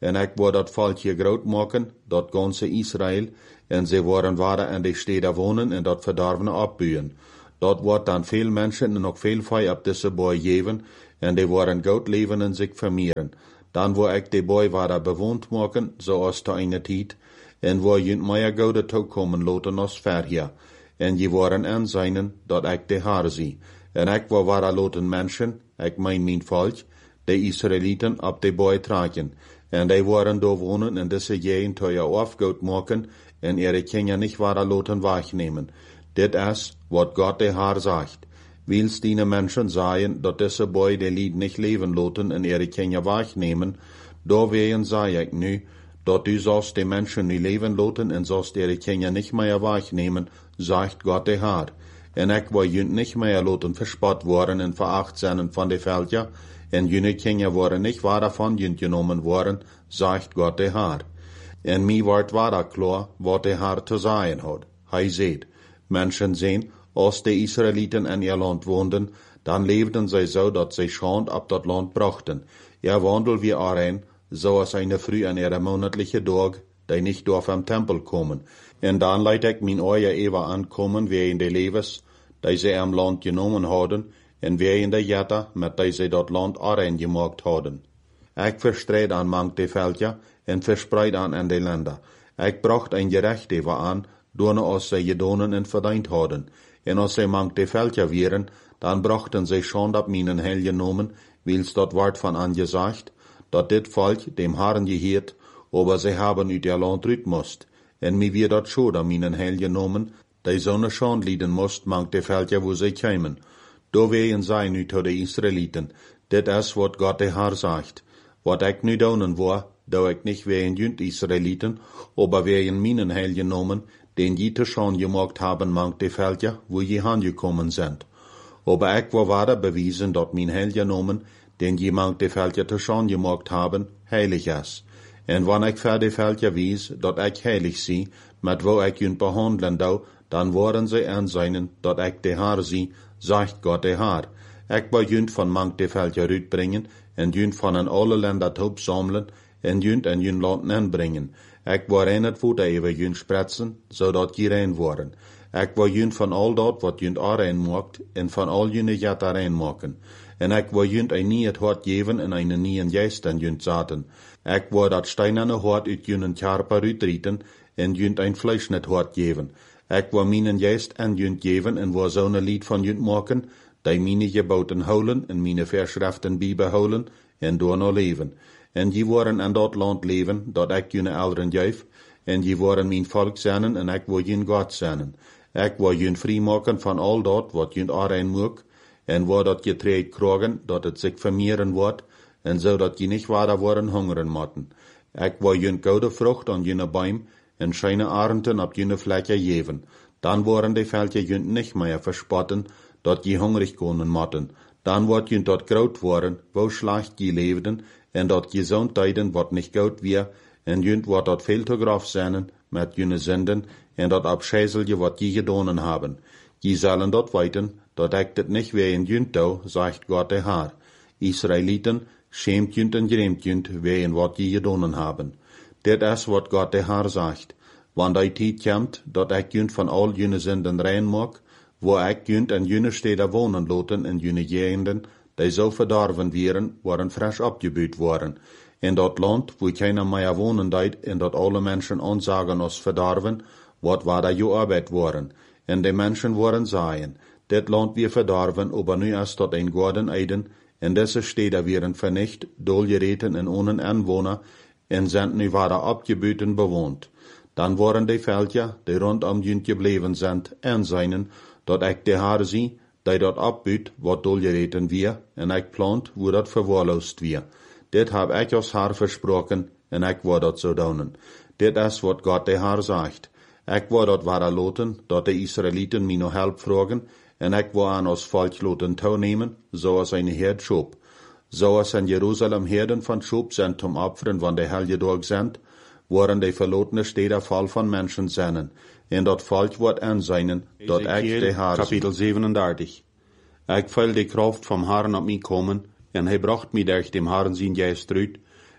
en ik wou dat volkje groot maken, dat ganze Israël, en ze waren waar in de steden wonen en dat verdorvene opbuien. Dat wordt dan veel mensen en nog veel vee op deze boy geven, en die waren goed leven en zich vermeeren. Dan wou ik de boy waar bewoond maken, zoals te eine tijd, en wou je meer goede toekomen laten als verheer. En je waren aanzien dat ik de haar zie. En ik wou waar laten mensen, ik mijn volk, de Israëlieten op de boy tragen. En die waren daar wonen en deze gegend je afgoed maken, en ihre Kinder nicht waar laten wegnemen. Dit is wat God de Haar zegt. Wils die Menschen sagen, dat deze boy de lied nicht leven laten en ihre Kinder wegnemen, doorwegen zei ik nu, dat u zoals de Menschen nu leven laten en zoals ihre Kinder nicht mehr wegnemen, zegt God de Haar. En ik wil junt nicht mehr laten verspot worden en veracht zijn van de velden, en jullie Kinder worden nicht waar van junt genomen worden, zegt God de Haar. En mij wordt waar klaar wat de Haar te zeggen had. Hij zegt, Menschen zien, als de Israëlieten in ihr land woonden, dan leefden zij zo dat zij schand op dat land brachten. Wandel wie erin, zoals eine Früh an ihre monatliche Dag, die nicht durch am Tempel kommen. En dan leid ik mijn oor even aankomen, wie in de levens, die zij am land genomen hadden, en wie in de jette, met die zij dat land erin gemaakt hadden. Ik verstrijd aan mank de velden, en verspreid aan de landen. Ik bracht een gerecht even aan, door als zij gedonen en verdiend hadden. En als zij mank de velden wieren, dan brachten zij schand op mijn heil genomen, wils dat wordt van angezegd, dat dit volk dem Herrn geheert, aber zij hebben uit ihr land uit moest. En mij weer dat schon aan mijn heil genomen, die zo'n schand lieden moest, mank de velden wo zij kwamen. Do wegen zij nu tot de Israëlieten, dit is wat God de Herr zegt. Wat ik nu doen wou, doe ik niet wegen junt Israëlieten, aber wegen mijn heil genomen, den je te schand gemaakt hebben mank de velden wo je aangekomen zijn. Aber ik wil waarder bewijzen dat mijn heil genomen, den je mank de velden te schand gemaakt hebben, heilig is. En wanneer ik voor de velden wies, dat ik heilig zie, met wo ik junt behandelen doe, dan worden zij aanzien dat ik de Haar zie, zegt God de Haar. Ik wil junt van mank de velden uitbrengen, en junt van in alle landen top samelen, en junt in jun land aanbrengen. Ik wil in het voet even junt spretsen, zodat je rein worden. Ik wil junt van al dat wat junt rein maakt, en van al jullie jet rein maken. En ik wil junt een nieuw hart geven en een nieuwe geest in junt zaten. Ik wil dat steinerne hart uit junt karper uitrieten, en junt een vleesnet hart geven. Ik wil mijn geest en junt geven, en wil zo'n lied van junt maken, die mijn geboten houden, en mijn verschriften bijbehouden, en door nog leven. En je worden in dat land leven, dat ik jullie ouderen geef, en je worden mijn volk zijn, en ik wil jullie God zijn. Ik wil jullie vrij maken van al dat wat jullie aanrein moet, en waar dat je treed krijgen, dat het zich vermeeren wordt, en zodat je niet waar worden hongeren moeten. Ik wil jullie goede vrucht aan jullie boom, en schijne arenden op jullie vlekken geven. Dan worden de velden jullie niet meer verspotten, dat je hongerig kunnen moeten. Dan wordt jullie tot groot worden, wo slecht je leefden, en dat je zo'n tijden wat niet goed weer, en jullie wordt dat veel te grof zijn met jullie zinden, en dat abscheiselje wat je gedaan hebben. Je zullen dat weten, dat ik dit niet weer in jullie doe, zegt God de Haar. Israëlieten, schämt jullie en grämt jullie wegen wat je gedaan hebben. Dit is wat God de Haar zegt. Wanneer die tijd komt, dat ik jullie van al jullie zinden rein maak, wo ik jullie in jullie steden wonen laten in jullie gegenden, die zo verdorven werden, worden frisch opgebouwd worden. In dat land, wo keiner meer wonen deed, en dat alle mensen aanzagen als verdorven, wat waar dat je arbeid worden. En de mensen worden zeggen, dit land weer verdorven, aber nu is dat een gouden eiden, en deze steden werden vernicht, doelgereten en ohne aanwoner, en zijn nu waar opgebouwd en bewoond. Dan worden de velden, die rondom jullie gebleven zijn, aanzien, dat ik de Haar zie, die dat opbouwt, wat doelgereten weer, en ik plant, wo dat verwaarloosd weer. Dit heb ik als Haar versproken, en ik wil dat zo doen. Dit is wat God de Haar zegt. Ik wil dat waar laten, dat de Israëlieten mij nog help vragen, en ik wil aan ons volk laten toenemen, zoals een herd schop. Zoals in Jeruzalem herden van schop zijn om opferen van de heilige dag zijn, worden de verlotene steden vol van mensen zijn, en dat volk wordt aanzien, dat ik de Haar Kapitel 37. Ik voel de kracht vom Herrn op mij komen, en hij bracht mij durch dem Herrn zijn geest uit,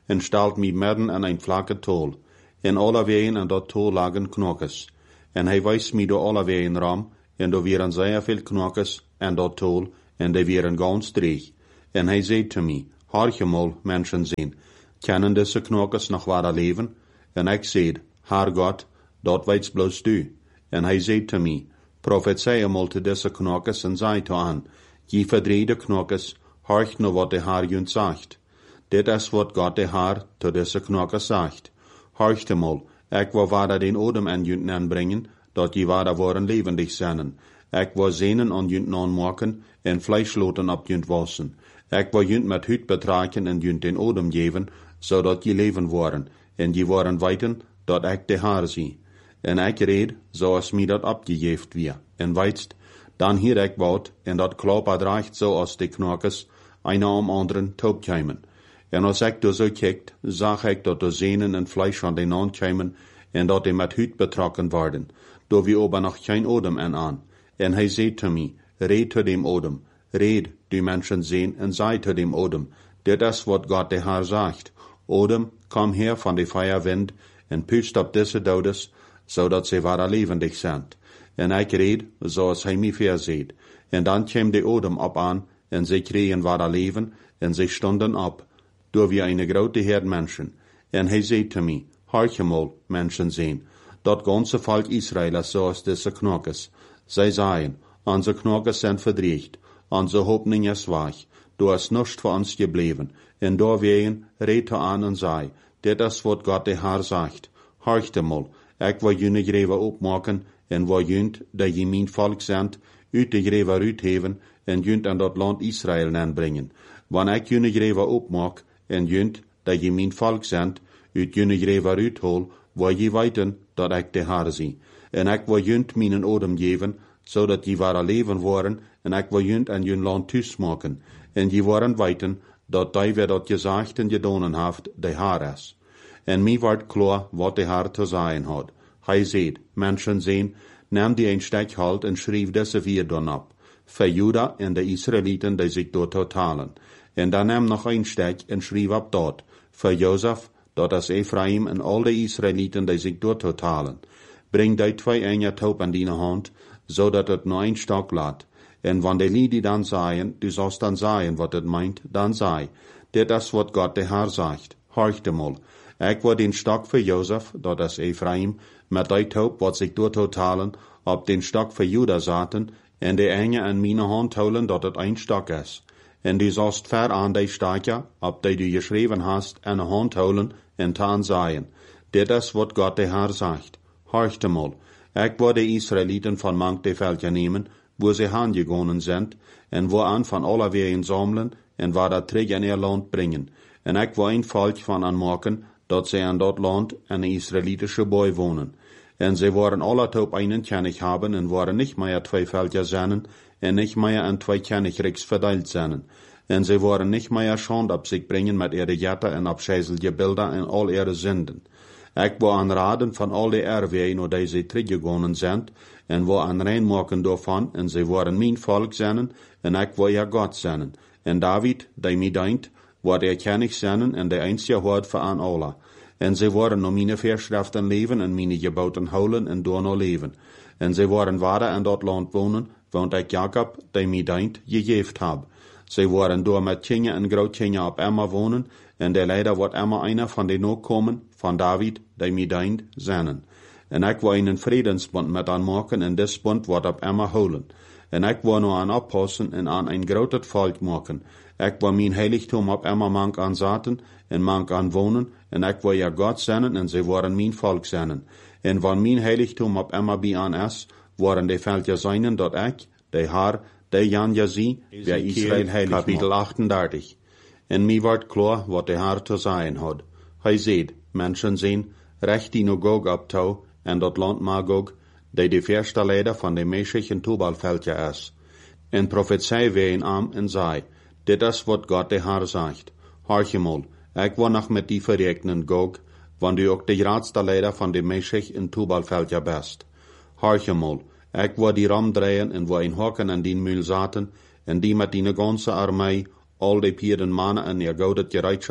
en stalt mij midden in een vlakke tol. En alle wegen in dat tol lagen knokjes. En hij wijst mij door alle wegen ram, en door waren zeer veel knokjes in dat tol, en die waren ganz dreig. En hij zei te mij, hartje mal, mensen zijn, kennen deze knokjes nog waar leven? En ik zei, Haar God, dat weet bloos du. En hij zei te mij, profeteer mal te deze knokjes en zei te aan, je verdrede knokjes, harcht nou wat de Haar junt zegt. Dit is wat God de Haar te deze knokjes zegt. Harcht mal, ik wil waar den odem en junt aanbrengen, dat je waar worden levendig zijn. Ik wil zenen aan junt aanmaken en vleesloten op junt wassen. Ik wil junt met huid betraken en junt den odem geven, zodat je leven worden, en je worden weten dat ik de Haar zie. En ik reed, zoals mij dat opgegeven weer. En weitst, dan hier ik woud, en dat klopper draagt zoals de knokjes, einer om anderen taubkeimen. En als ik dus zo kijkt, zag ik dat de zenen en vlees van den aankeimen, en dat die met huid betrokken worden, door wie aber nog geen odem en aan. En hij zei te mij, red te dem odem, red, die mensen zien, en zei te dem odem, dit is wat God de Haar zegt. Odem, kom her van de feierwind, en pust op deze doders, zodat ze waar levendig zijn. En ik reed, zoals hij mij verzeet. En dan kwam de odem op aan, en ze kregen waar leven, en ze stonden op, door wie een grote herd mensen. En hij zei te mij, hartje mal, mensen zijn, dat ganze volk Israël is zoals deze knokjes. Zij zeiden, onze knokjes zijn verdreigd, onze hoopning is weg, du is nichts voor ons gebleven. En doorwegen reed hij aan en zei, dit is wat God de Haar zegt. Harchte mal, ik wil jullie greven opmaken, en wil junt, dat je mijn volk zendt, uit de greven uitheven, en junt aan dat land Israël aanbrengen. Wanneer ik jullie greven opmaak, en junt, dat je mijn volk zendt, uit jullie greven uithol, wil je weten dat ik de Haar zie. En ik wil junt mijn odem geven, zodat je waar leven worden, en ik wil junt aan jullie land thuis maken. En je worden weten, dat die weer dat gezegd en gedaan heeft, de Haar is. En mij wordt klaar wat de Haar te zeggen had. Hij zei, mensen zien, neem die een stek halt en schreef deze vier dan op. Voor Juda en de Israëlieten die zich door totalen. En dan neem nog een stek en schreef op dat. Voor Jozef, dat is Ephraim en al de Israëlieten die zich door totalen. Breng die twee enge taub aan die hand, zodat het nog een stok laat. En wanneer die lieden dan zeggen, du sollst dan zeggen wat het meint, dan zei, dit is wat God de Haar zegt. Harchte mal, ik wil den stok voor Jozef, dat is Ephraim, met die taub wat zich door totalen, op den stok voor Juda zaten, en de enge aan mijn hand houden, dat het een stok is. En du sollst ver aan die stokje, op die du geschreven hast, aan de hand houden, en taan zeggen, dit is wat God de Haar zegt. Harchte mal, ik wil de Israëlieten van mank de veldje nemen, wo ze aangegonen zijn, en wo aan van alle wegen samelen, en waar dat terug in ihr land brengen. En ik wil een volk van aanmaken, dat ze aan dat land een Israëlitische boy wonen. En ze worden alle op einen kennig hebben, en worden niet meer twee veldje zijn, en niet meer aan twee kennigrijks verdeeld zijn. En ze worden niet meer schande op zich brengen met ihre jetten en afscheizelige beelden en al ihre zinden. Ik wil aanraden van al de erwegen, die ze teruggegonen zijn, en wil aanreinmaken daarvan, en ze worden mijn volk zijn, en ik wil ja God zijn. En David, die mij dient, wordt kennig zijn, en de einzige hoort voor aan alle. En ze worden naar mijn verschriften leven, en mijn geboten houden, en door nog leven. En ze worden waar in dat land wonen, want ik Jacob, die mij dient, gegeven heb. Ze worden door met kinderen en grootkinderen op Emma wonen, en de leider wordt Emma einer van de nakomen van David, die mij dient, zijn. En ik wil een vredensbond met aanmaken, en dit bond wordt op Emma houden. En ik wil nu aan oppassen en aan een groot volk maken. Ik wil mijn heiligtum op Emma mank aanzaten, en mank aan wonen, en ik wil ja God zijn, en ze worden mijn volk zijn. En wanneer mijn heiligtum op Emma bij aan is, worden de veldje zijn dat ik, de Haar, de Jan Jazie, bij Israël heilig Kapitel 38. En mij wordt klaar wat de Haar te zeggen had. Hij zei, mensen zien, recht die nu Gog op touw, en dat land Magog, die de verste leider van de Meshech en Tubalveldje is. En profetie ween aan en zei, dit is wat God de Haar zegt. Hartje mal, ik wil nog met die verrekenen Gog, want u ook de grootste leider van de Meshech en Tubalveldje best. Hartje mal, ik wil die ram draaien en wil een hokken aan die muil zaten, en die met die ganze armee, al die pieren mannen en ihr gouden gereedschap,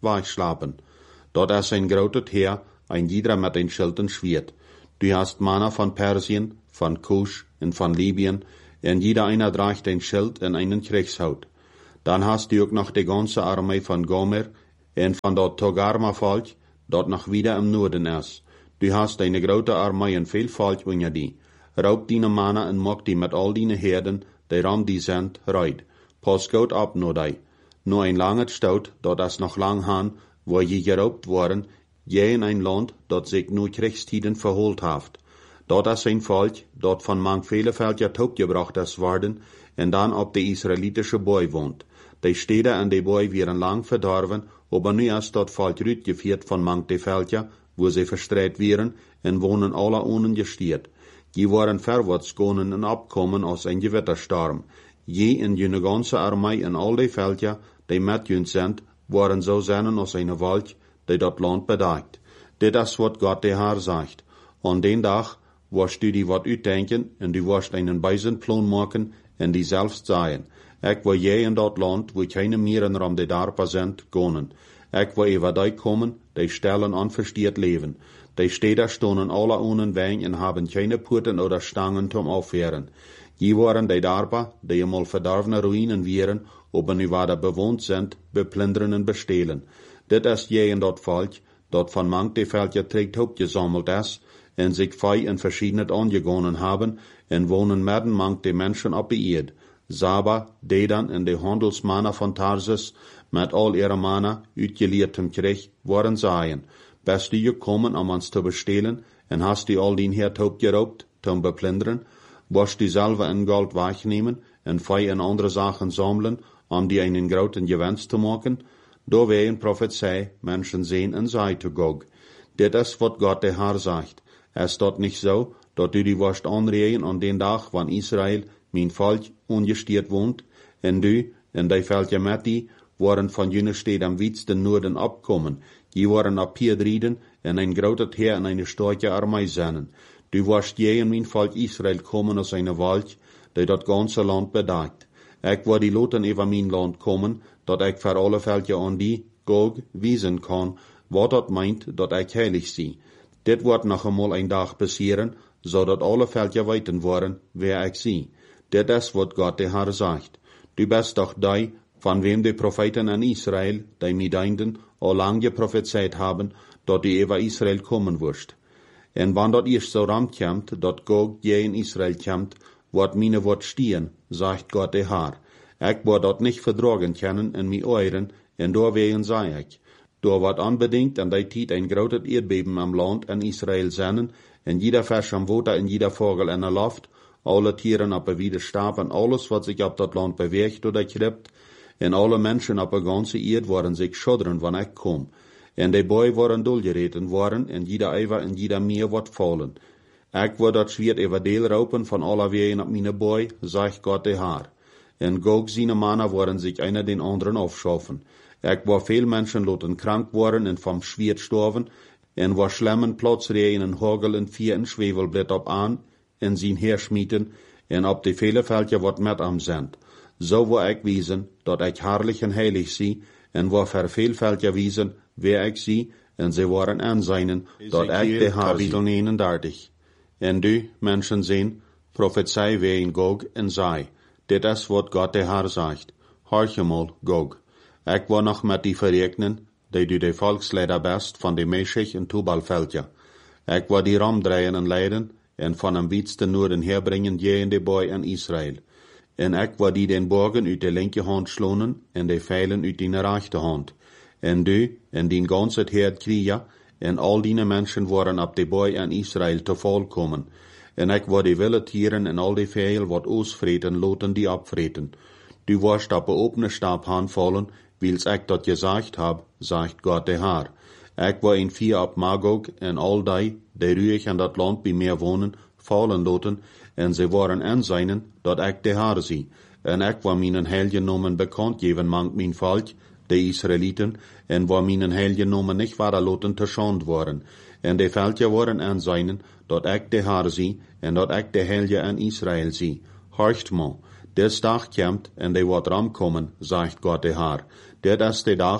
weichschlapen. Dort ist ein großes Heer, ein jeder mit ein Schild und Schwert. Du hast Männer von Persien, von Kusch und von Libyen, und jeder einer trägt ein Schild und einen Kriegshut. Dann hast du auch noch die ganze Armee von Gomer und von dort Togarma-Volk, dort noch wieder im Norden ist. Du hast eine große Armee und viel Volk unter die. Raub deine Männer und mach die mit all deine Herden, die ram die sind, reid. Pass gut ab nur die. Nur ein langes Staut, dort ist noch lang han, wo je geraubt worden, je in ein Land, dort sich nur Kriegstiden verholt haft. Dort ist ein Volk, dort von mang viele Völker topgebracht ist worden, und dann ob die israelitische Boy wohnt. Die Städte und die Boy wären lang verdorben, aber nu ist dort Volk rütgeführt von mang die Völker, wo sie verstreut wären, und wohnen alle ohne gestiert. Die waren vorwärts gegangen und abkommen aus ein Gewittersturm. Je in jene ganze Armee und all die Völker, die mit uns sind, waren so seinen aus einer Wald, die dort Land bedeckt. Das ist, was Gott der Herr sagt. An den Tag wirst du die wat uitdenken, und du wirst einen beisen Plan machen, und die selbst sagen. Ich will je in dort Land, wo keine Meeren rum die Darpa sind, gehen. Ich will über die kommen, die stellen unverstiert leben. Die Städte stehen alle ohne Weg und haben keine Puten oder Stangen zum Aufhören. Die waren die Darpa, die einmal verdorvene Ruinen wären, aber nu weiter bewohnt sind, beplündern und bestehlen. Das ist je in dort Volk, dort von mang die Völker trägt gesammelt ist, und sich fei in verschiedene angegangen haben, und wohnen mitten mang die Menschen auf die Erde. Saba, Dedan und die Handelsmänner von Tarsus, mit all ihrer Männer, utgelehrtem Krieg, waren seien. Bist du gekommen, um uns zu bestehlen, und hast du all den Herd geraubt, zum beplündern? Wirst du selber in Gold wegnehmen, und fei in andere Sachen sammeln, um die einen großen Gewinn zu machen? Da werden Prophezei, Menschen sehen und sei zu Gog. Das ist, was Gott der Herr sagt. Es dort nicht so, dass du die wirst anregen an den Tag, wann Israel, mein Volk, ungestiert wohnt, und du, und die Völker mit die, waren von jener Städte am weitsten Norden abkommen. Die waren ab hier drieden, und ein großes Heer und eine starke Armee seien. Du wirst je in mein Volk Israel kommen aus einer Wald, die das ganze Land bedeckt. Ich war die Loten über mein Land kommen, dat ich für alle Völker an die, Gog, wiesen kann, was dat meint, dat ich heilig sie. Dit wird noch einmal ein Tag passieren, so dat alle Völker weiten worden, wer ich sie. Dit ist, was Gott der Herr sagt. Du bist doch die, von wem die Propheten in Israel, die Medeinden, all lange prophezeit haben, dat die über Israel kommen wirst. Und wann dat erst so rankommt, dat Gog je in Israel kommt, wird meine Wort stehen, sagt Gott der Herr. Ich wird dat nicht verdragen können in mi Euren, und da wegen sei ich. Da wird unbedingt an der Zeit ein großes Erdbeben am Land in Israel sein, und jeder Fisch am Wasser und jeder Vogel in der Luft, alle Tieren auf der Widerstab und alles, was sich auf das Land bewegt oder kriebt, und alle Menschen auf der ganzen Erde werden sich schuddern, wenn ich komm. Und die Bäume waren durchgereten worden, und jeder Eiver und jeder Meer wird fallen. Ich wird das Schwert über Deel raupen von aller Wegen auf meine Bäume, sagt Gott der Herr. Und Gog seine Männer werden sich einer den anderen aufschaffen. Ich war viel Menschen loten krank worden und vom Schwert storven, und war schlemmen Platzrehen und Hagel und Vier und Schwefelblatt ab an, und sie herschmieden, und ob die viele Völker wat mit am sind. So war ich wiesen, dat ich herrlich und heilig sie, und war für viel Völker wiesen, wer ich sie, und sie waren anseinen, dat ich der Kapitel 39. Und du, Menschen sehen, prophezei wer in Gog und sei. Dit ist, was Gott der Herr sagt. Horch mal, Gog. Ich war noch mit die verregnen, die du die Volksleider bist von die Meschich und Tubalvölker. Ich war die Ramdrehen und leiden, und von am weitsten Norden herbringen je in die Boy in Israel. Und ich war die den Bogen uit die linke Hand schlonen, und die Pfeilen uit die rechte Hand. Und du, und den ganzen Herd Krieger, und all die Menschen waren ab die Boy in Israel zu Fall kommen. Und ich war die wilde Tieren und all die Vögel, wat ausfreten, loten die abfreten. Du warst ab der offene Stab anfallen, wils ich dat gesagt hab, sagt Gott der Herr. Ich war in 4 ab Magog, und all die ruhig in dat Land bei mir wohnen, fallen loten, und sie waren anseinen, dat ich der Herr sie. Und ich war meinen heiligen Namen bekannt geben mang mein Volk, die Israeliten, und war meinen heiligen Namen nicht weiterloten zu schand worden. Und die Völker waren anseinen, dat ich der Herr sie, und dat ich der Heilige in Israel sie. Horcht mal, des Tag kommt, und die wird rankommen, sagt Gott der Herr. Das ist der Tag,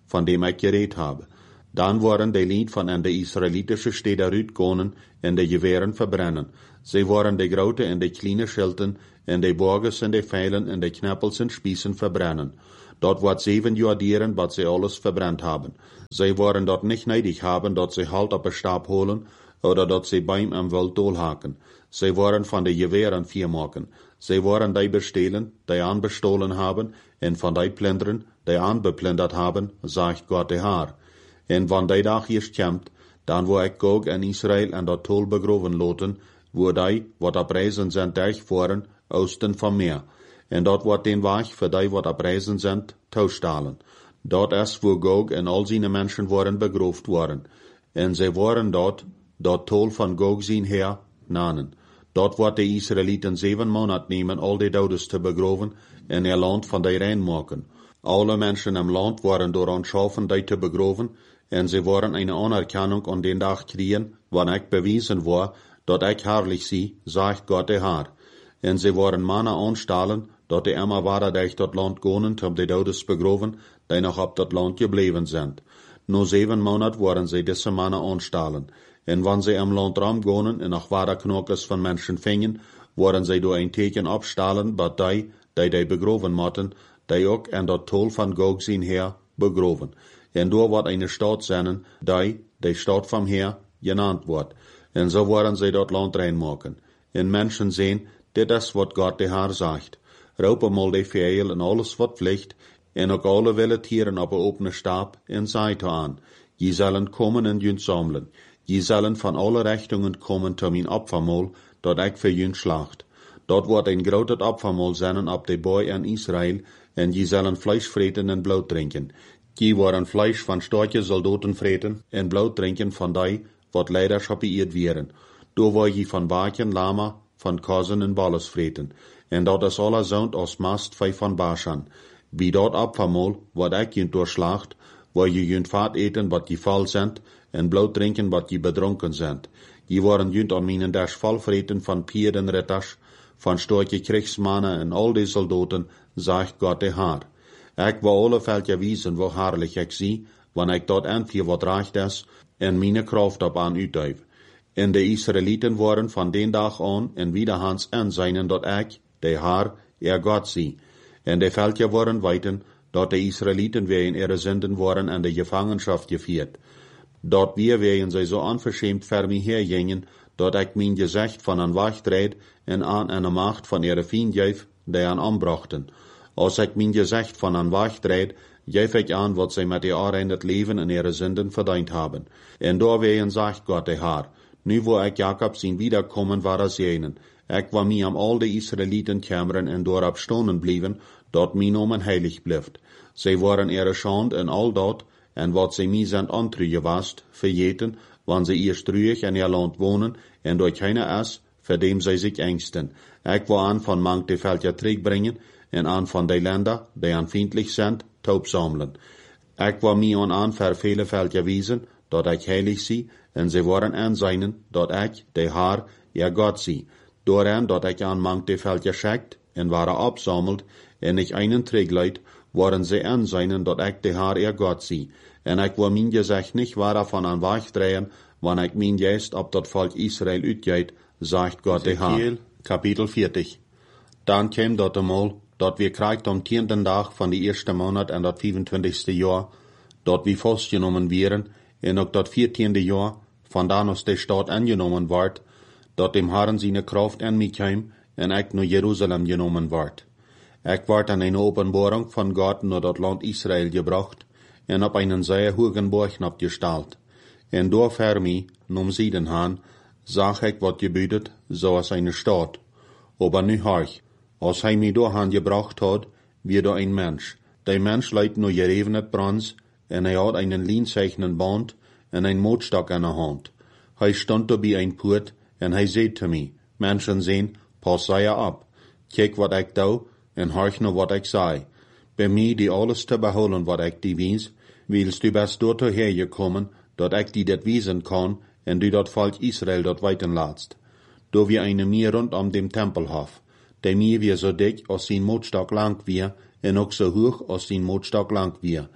von dem ich geredet habe. Dann waren die Lied von an die israelitische Städte rütgonen en de Gewehren verbrennen. Sie waren die Grote en de kleine Schilden, en de Borges en de Pfeilen en de Knappels en Spießen verbrennen. Dort wird 7 Jahr dieren, wat sie alles verbrannt haben. Sie waren dort nicht neidig haben, dort sie Halt op een Stab holen, oder dort sie beim am Wild dolhaken. Sie waren von de Gewehren 4 maken. Sie waren die bestehlen, die anbestohlen haben, en von die plünderen, die anbeplündert haben, sagt Gott der Herr. En wann die Dag hier kommt, dann wo ich Gog en Israel en dat Tol begroven loten, wo die, wat op reisen sind, durchfahren, osten vom Meer. En dat wordt den Weg für die, wat op reisen sind, tauschtalen. Dort ist, wo Gog en al seine Menschen waren begroft worden. En sie waren dort, dat Tol von Gog sein Heer, nanen. Dort wordt de Israeliten 7 Monate nemen, al die Dodes te begroven, en ihr Land von die rein maken. Alle Menschen im Land waren door anschaffen, die te begroven, en sie waren eine Anerkennung an den Tag kriegen, wann ich bewiesen war, dat ich herrlich sie, sagt Gott der Herr. En sie waren Männer anstellen, dat die immer weiter durch dat Land gonen, um die Dodes begroven, die noch op dat Land gebleven sind. Nur 7 Monate waren sie diese Männer anstellen. En wann sie im Land rumgonen en noch weiter Knockes von Menschen fingen, waren sie door ein Teken abstellen, bei die begroven mochten, die auch en dat Tol von Gog sein Heer begroven. En door wordt eine Stadt zijn, die Stadt vom Heer, genannt wordt. En so waren sie dat Land reinmaken. En Menschen sehen, dit is wat Gott der Herr sagt. Raupen mal die Vijel en alles wat vliegt, en ook alle wilde tieren op een opene Stab en Seite aan. Je zullen komen en jünt sammeln. Je zullen van alle Richtungen komen tot mijn Opfermaal, dat ik voor jünt slacht. Dort wordt een groot Opfermaal zijn op de boy en Israël, en je zullen Fleisch vreten en bloed drinken. Je worden Fleisch van storche Soldaten vreten en bloed drinken van die, wat leiderschap beëerd werden. Door waar je van Baken, Lama, van Kazen en Balles vreten. En dat is alle zout als mast van Bashan. Wie dort Opfermaal, wat ik jünt doorslacht, waar je jünt vaat eten wat je val zijn, en bloed drinken wat je bedronken zijn. Je worden jünt aan mijn dash val vreten van pierdenritters, van storche Kriegsmannen en al die Soldaten, sagt Gott der Herr. Ik wil alle veldje wiesen, wo herrlich ik zie, wanneer ik dat entvier wat recht is, en mijn kracht op aan uitduif. En de Israeliten waren van den dag aan en wiederhans en zijn dat ik, de Herr, Gott zie. En de veldje waren weiten, dat de Israeliten weer in ihre Sünden waren en de Gefangenschaft gevierd. Dort werden sie so unverschämt ver mich hergingen, dat ik mijn gezicht van een Wacht dreid en aan eine Macht van ihre Feind geef, die aan anbrachten. Als ik mijn gezicht van een Wacht dreid, geef ik aan wat zij met ihr in het leven en ihre Sünden verdient haben. En door werden sagt Gott der Herr, nu wo ik Jakob zijn wiederkommen war sehnen, ik war mir am al de Israeliten kämmeren en doorop stonen blieven, dat mijn Namen heilig blijft. Zij waren ihre Schand en al dat, en wat zij mij zijn antruge wast, vergeten, wann sie eerst ruhig in ihr Land wohnen, en door keiner is, voor dem zij zich engsten. Ik wil aan van mank de veldje terugbrengen, en aan van die Länder, die aanvriendlich sind, taub sammeln. Ik wil mij aan voor vele veldje wijzen, dat ik heilig zie, en ze worden aanzijnen, dat ik, de Herr, ihr Gott zie. Dooraan dat ik aan mank de veldje schickt, en waren opsammelt, en ik einen Trägleid, worden ze aanzijnen, dat ik, de Herr, ihr Gott zie. En ik wil mijn gezicht niet van aan weg drehen, wanneer ik mijn geest op dat volk Israël uitgeet, sagt Gott der Herr. Kapitel 40. Dan kwam dat eenmaal, dat we krijgt am 10. dag van de eerste maand en dat 25. jaar, dat we vastgenomen werden, en ook dat 14. jaar, vandaan als de stad aangenomen werd, dat dem Herren zijn kracht aan mij kwam, en ik naar Jeruzalem genomen werd. Ik werd aan een openbaring van Gott naar dat land Israël gebracht, en op einen sehr hohen Berg abgestalt. En door voor mij, nom Sieden han, zag ik wat gebiedet, zoals eine Stadt. Aber nu harch, als hij mij doorhan gebracht had, wie door een mens. Die mens leidt nur gerevenet brans, en hij had einen lienzeichnen Band, en een mootstok in de hand. Hij stond er bij een poort, en hij zei te mij, mensen zien, pas zij op. Kijk wat ik doe, en harch naar wat ik zei. Bij mij die alles te behouden wat ik die wies, willst du best dorthin hergekommen, dat ik die dat wiesen kan, en du dat volk Israel dat weiten laatst. Do wir eine Meer rund om dem Tempelhof. Der Meer wie so dick als zijn mootstok lang wie, en ook so hoog als zijn mootstok lang wie.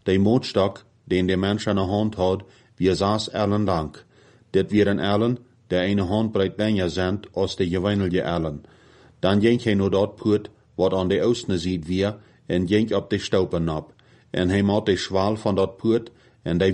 De Mootstok, den de Mensch aan de hand had, wie 6 ellen lang. Dit wieren ellen, der eine handbreit länger sind als de gewöhnliche ellen. Dan ging hij naar dat puut, wat aan de oosten ziet weer, en ging op de staupen op. En hij maakt de schwal van dat puut, en de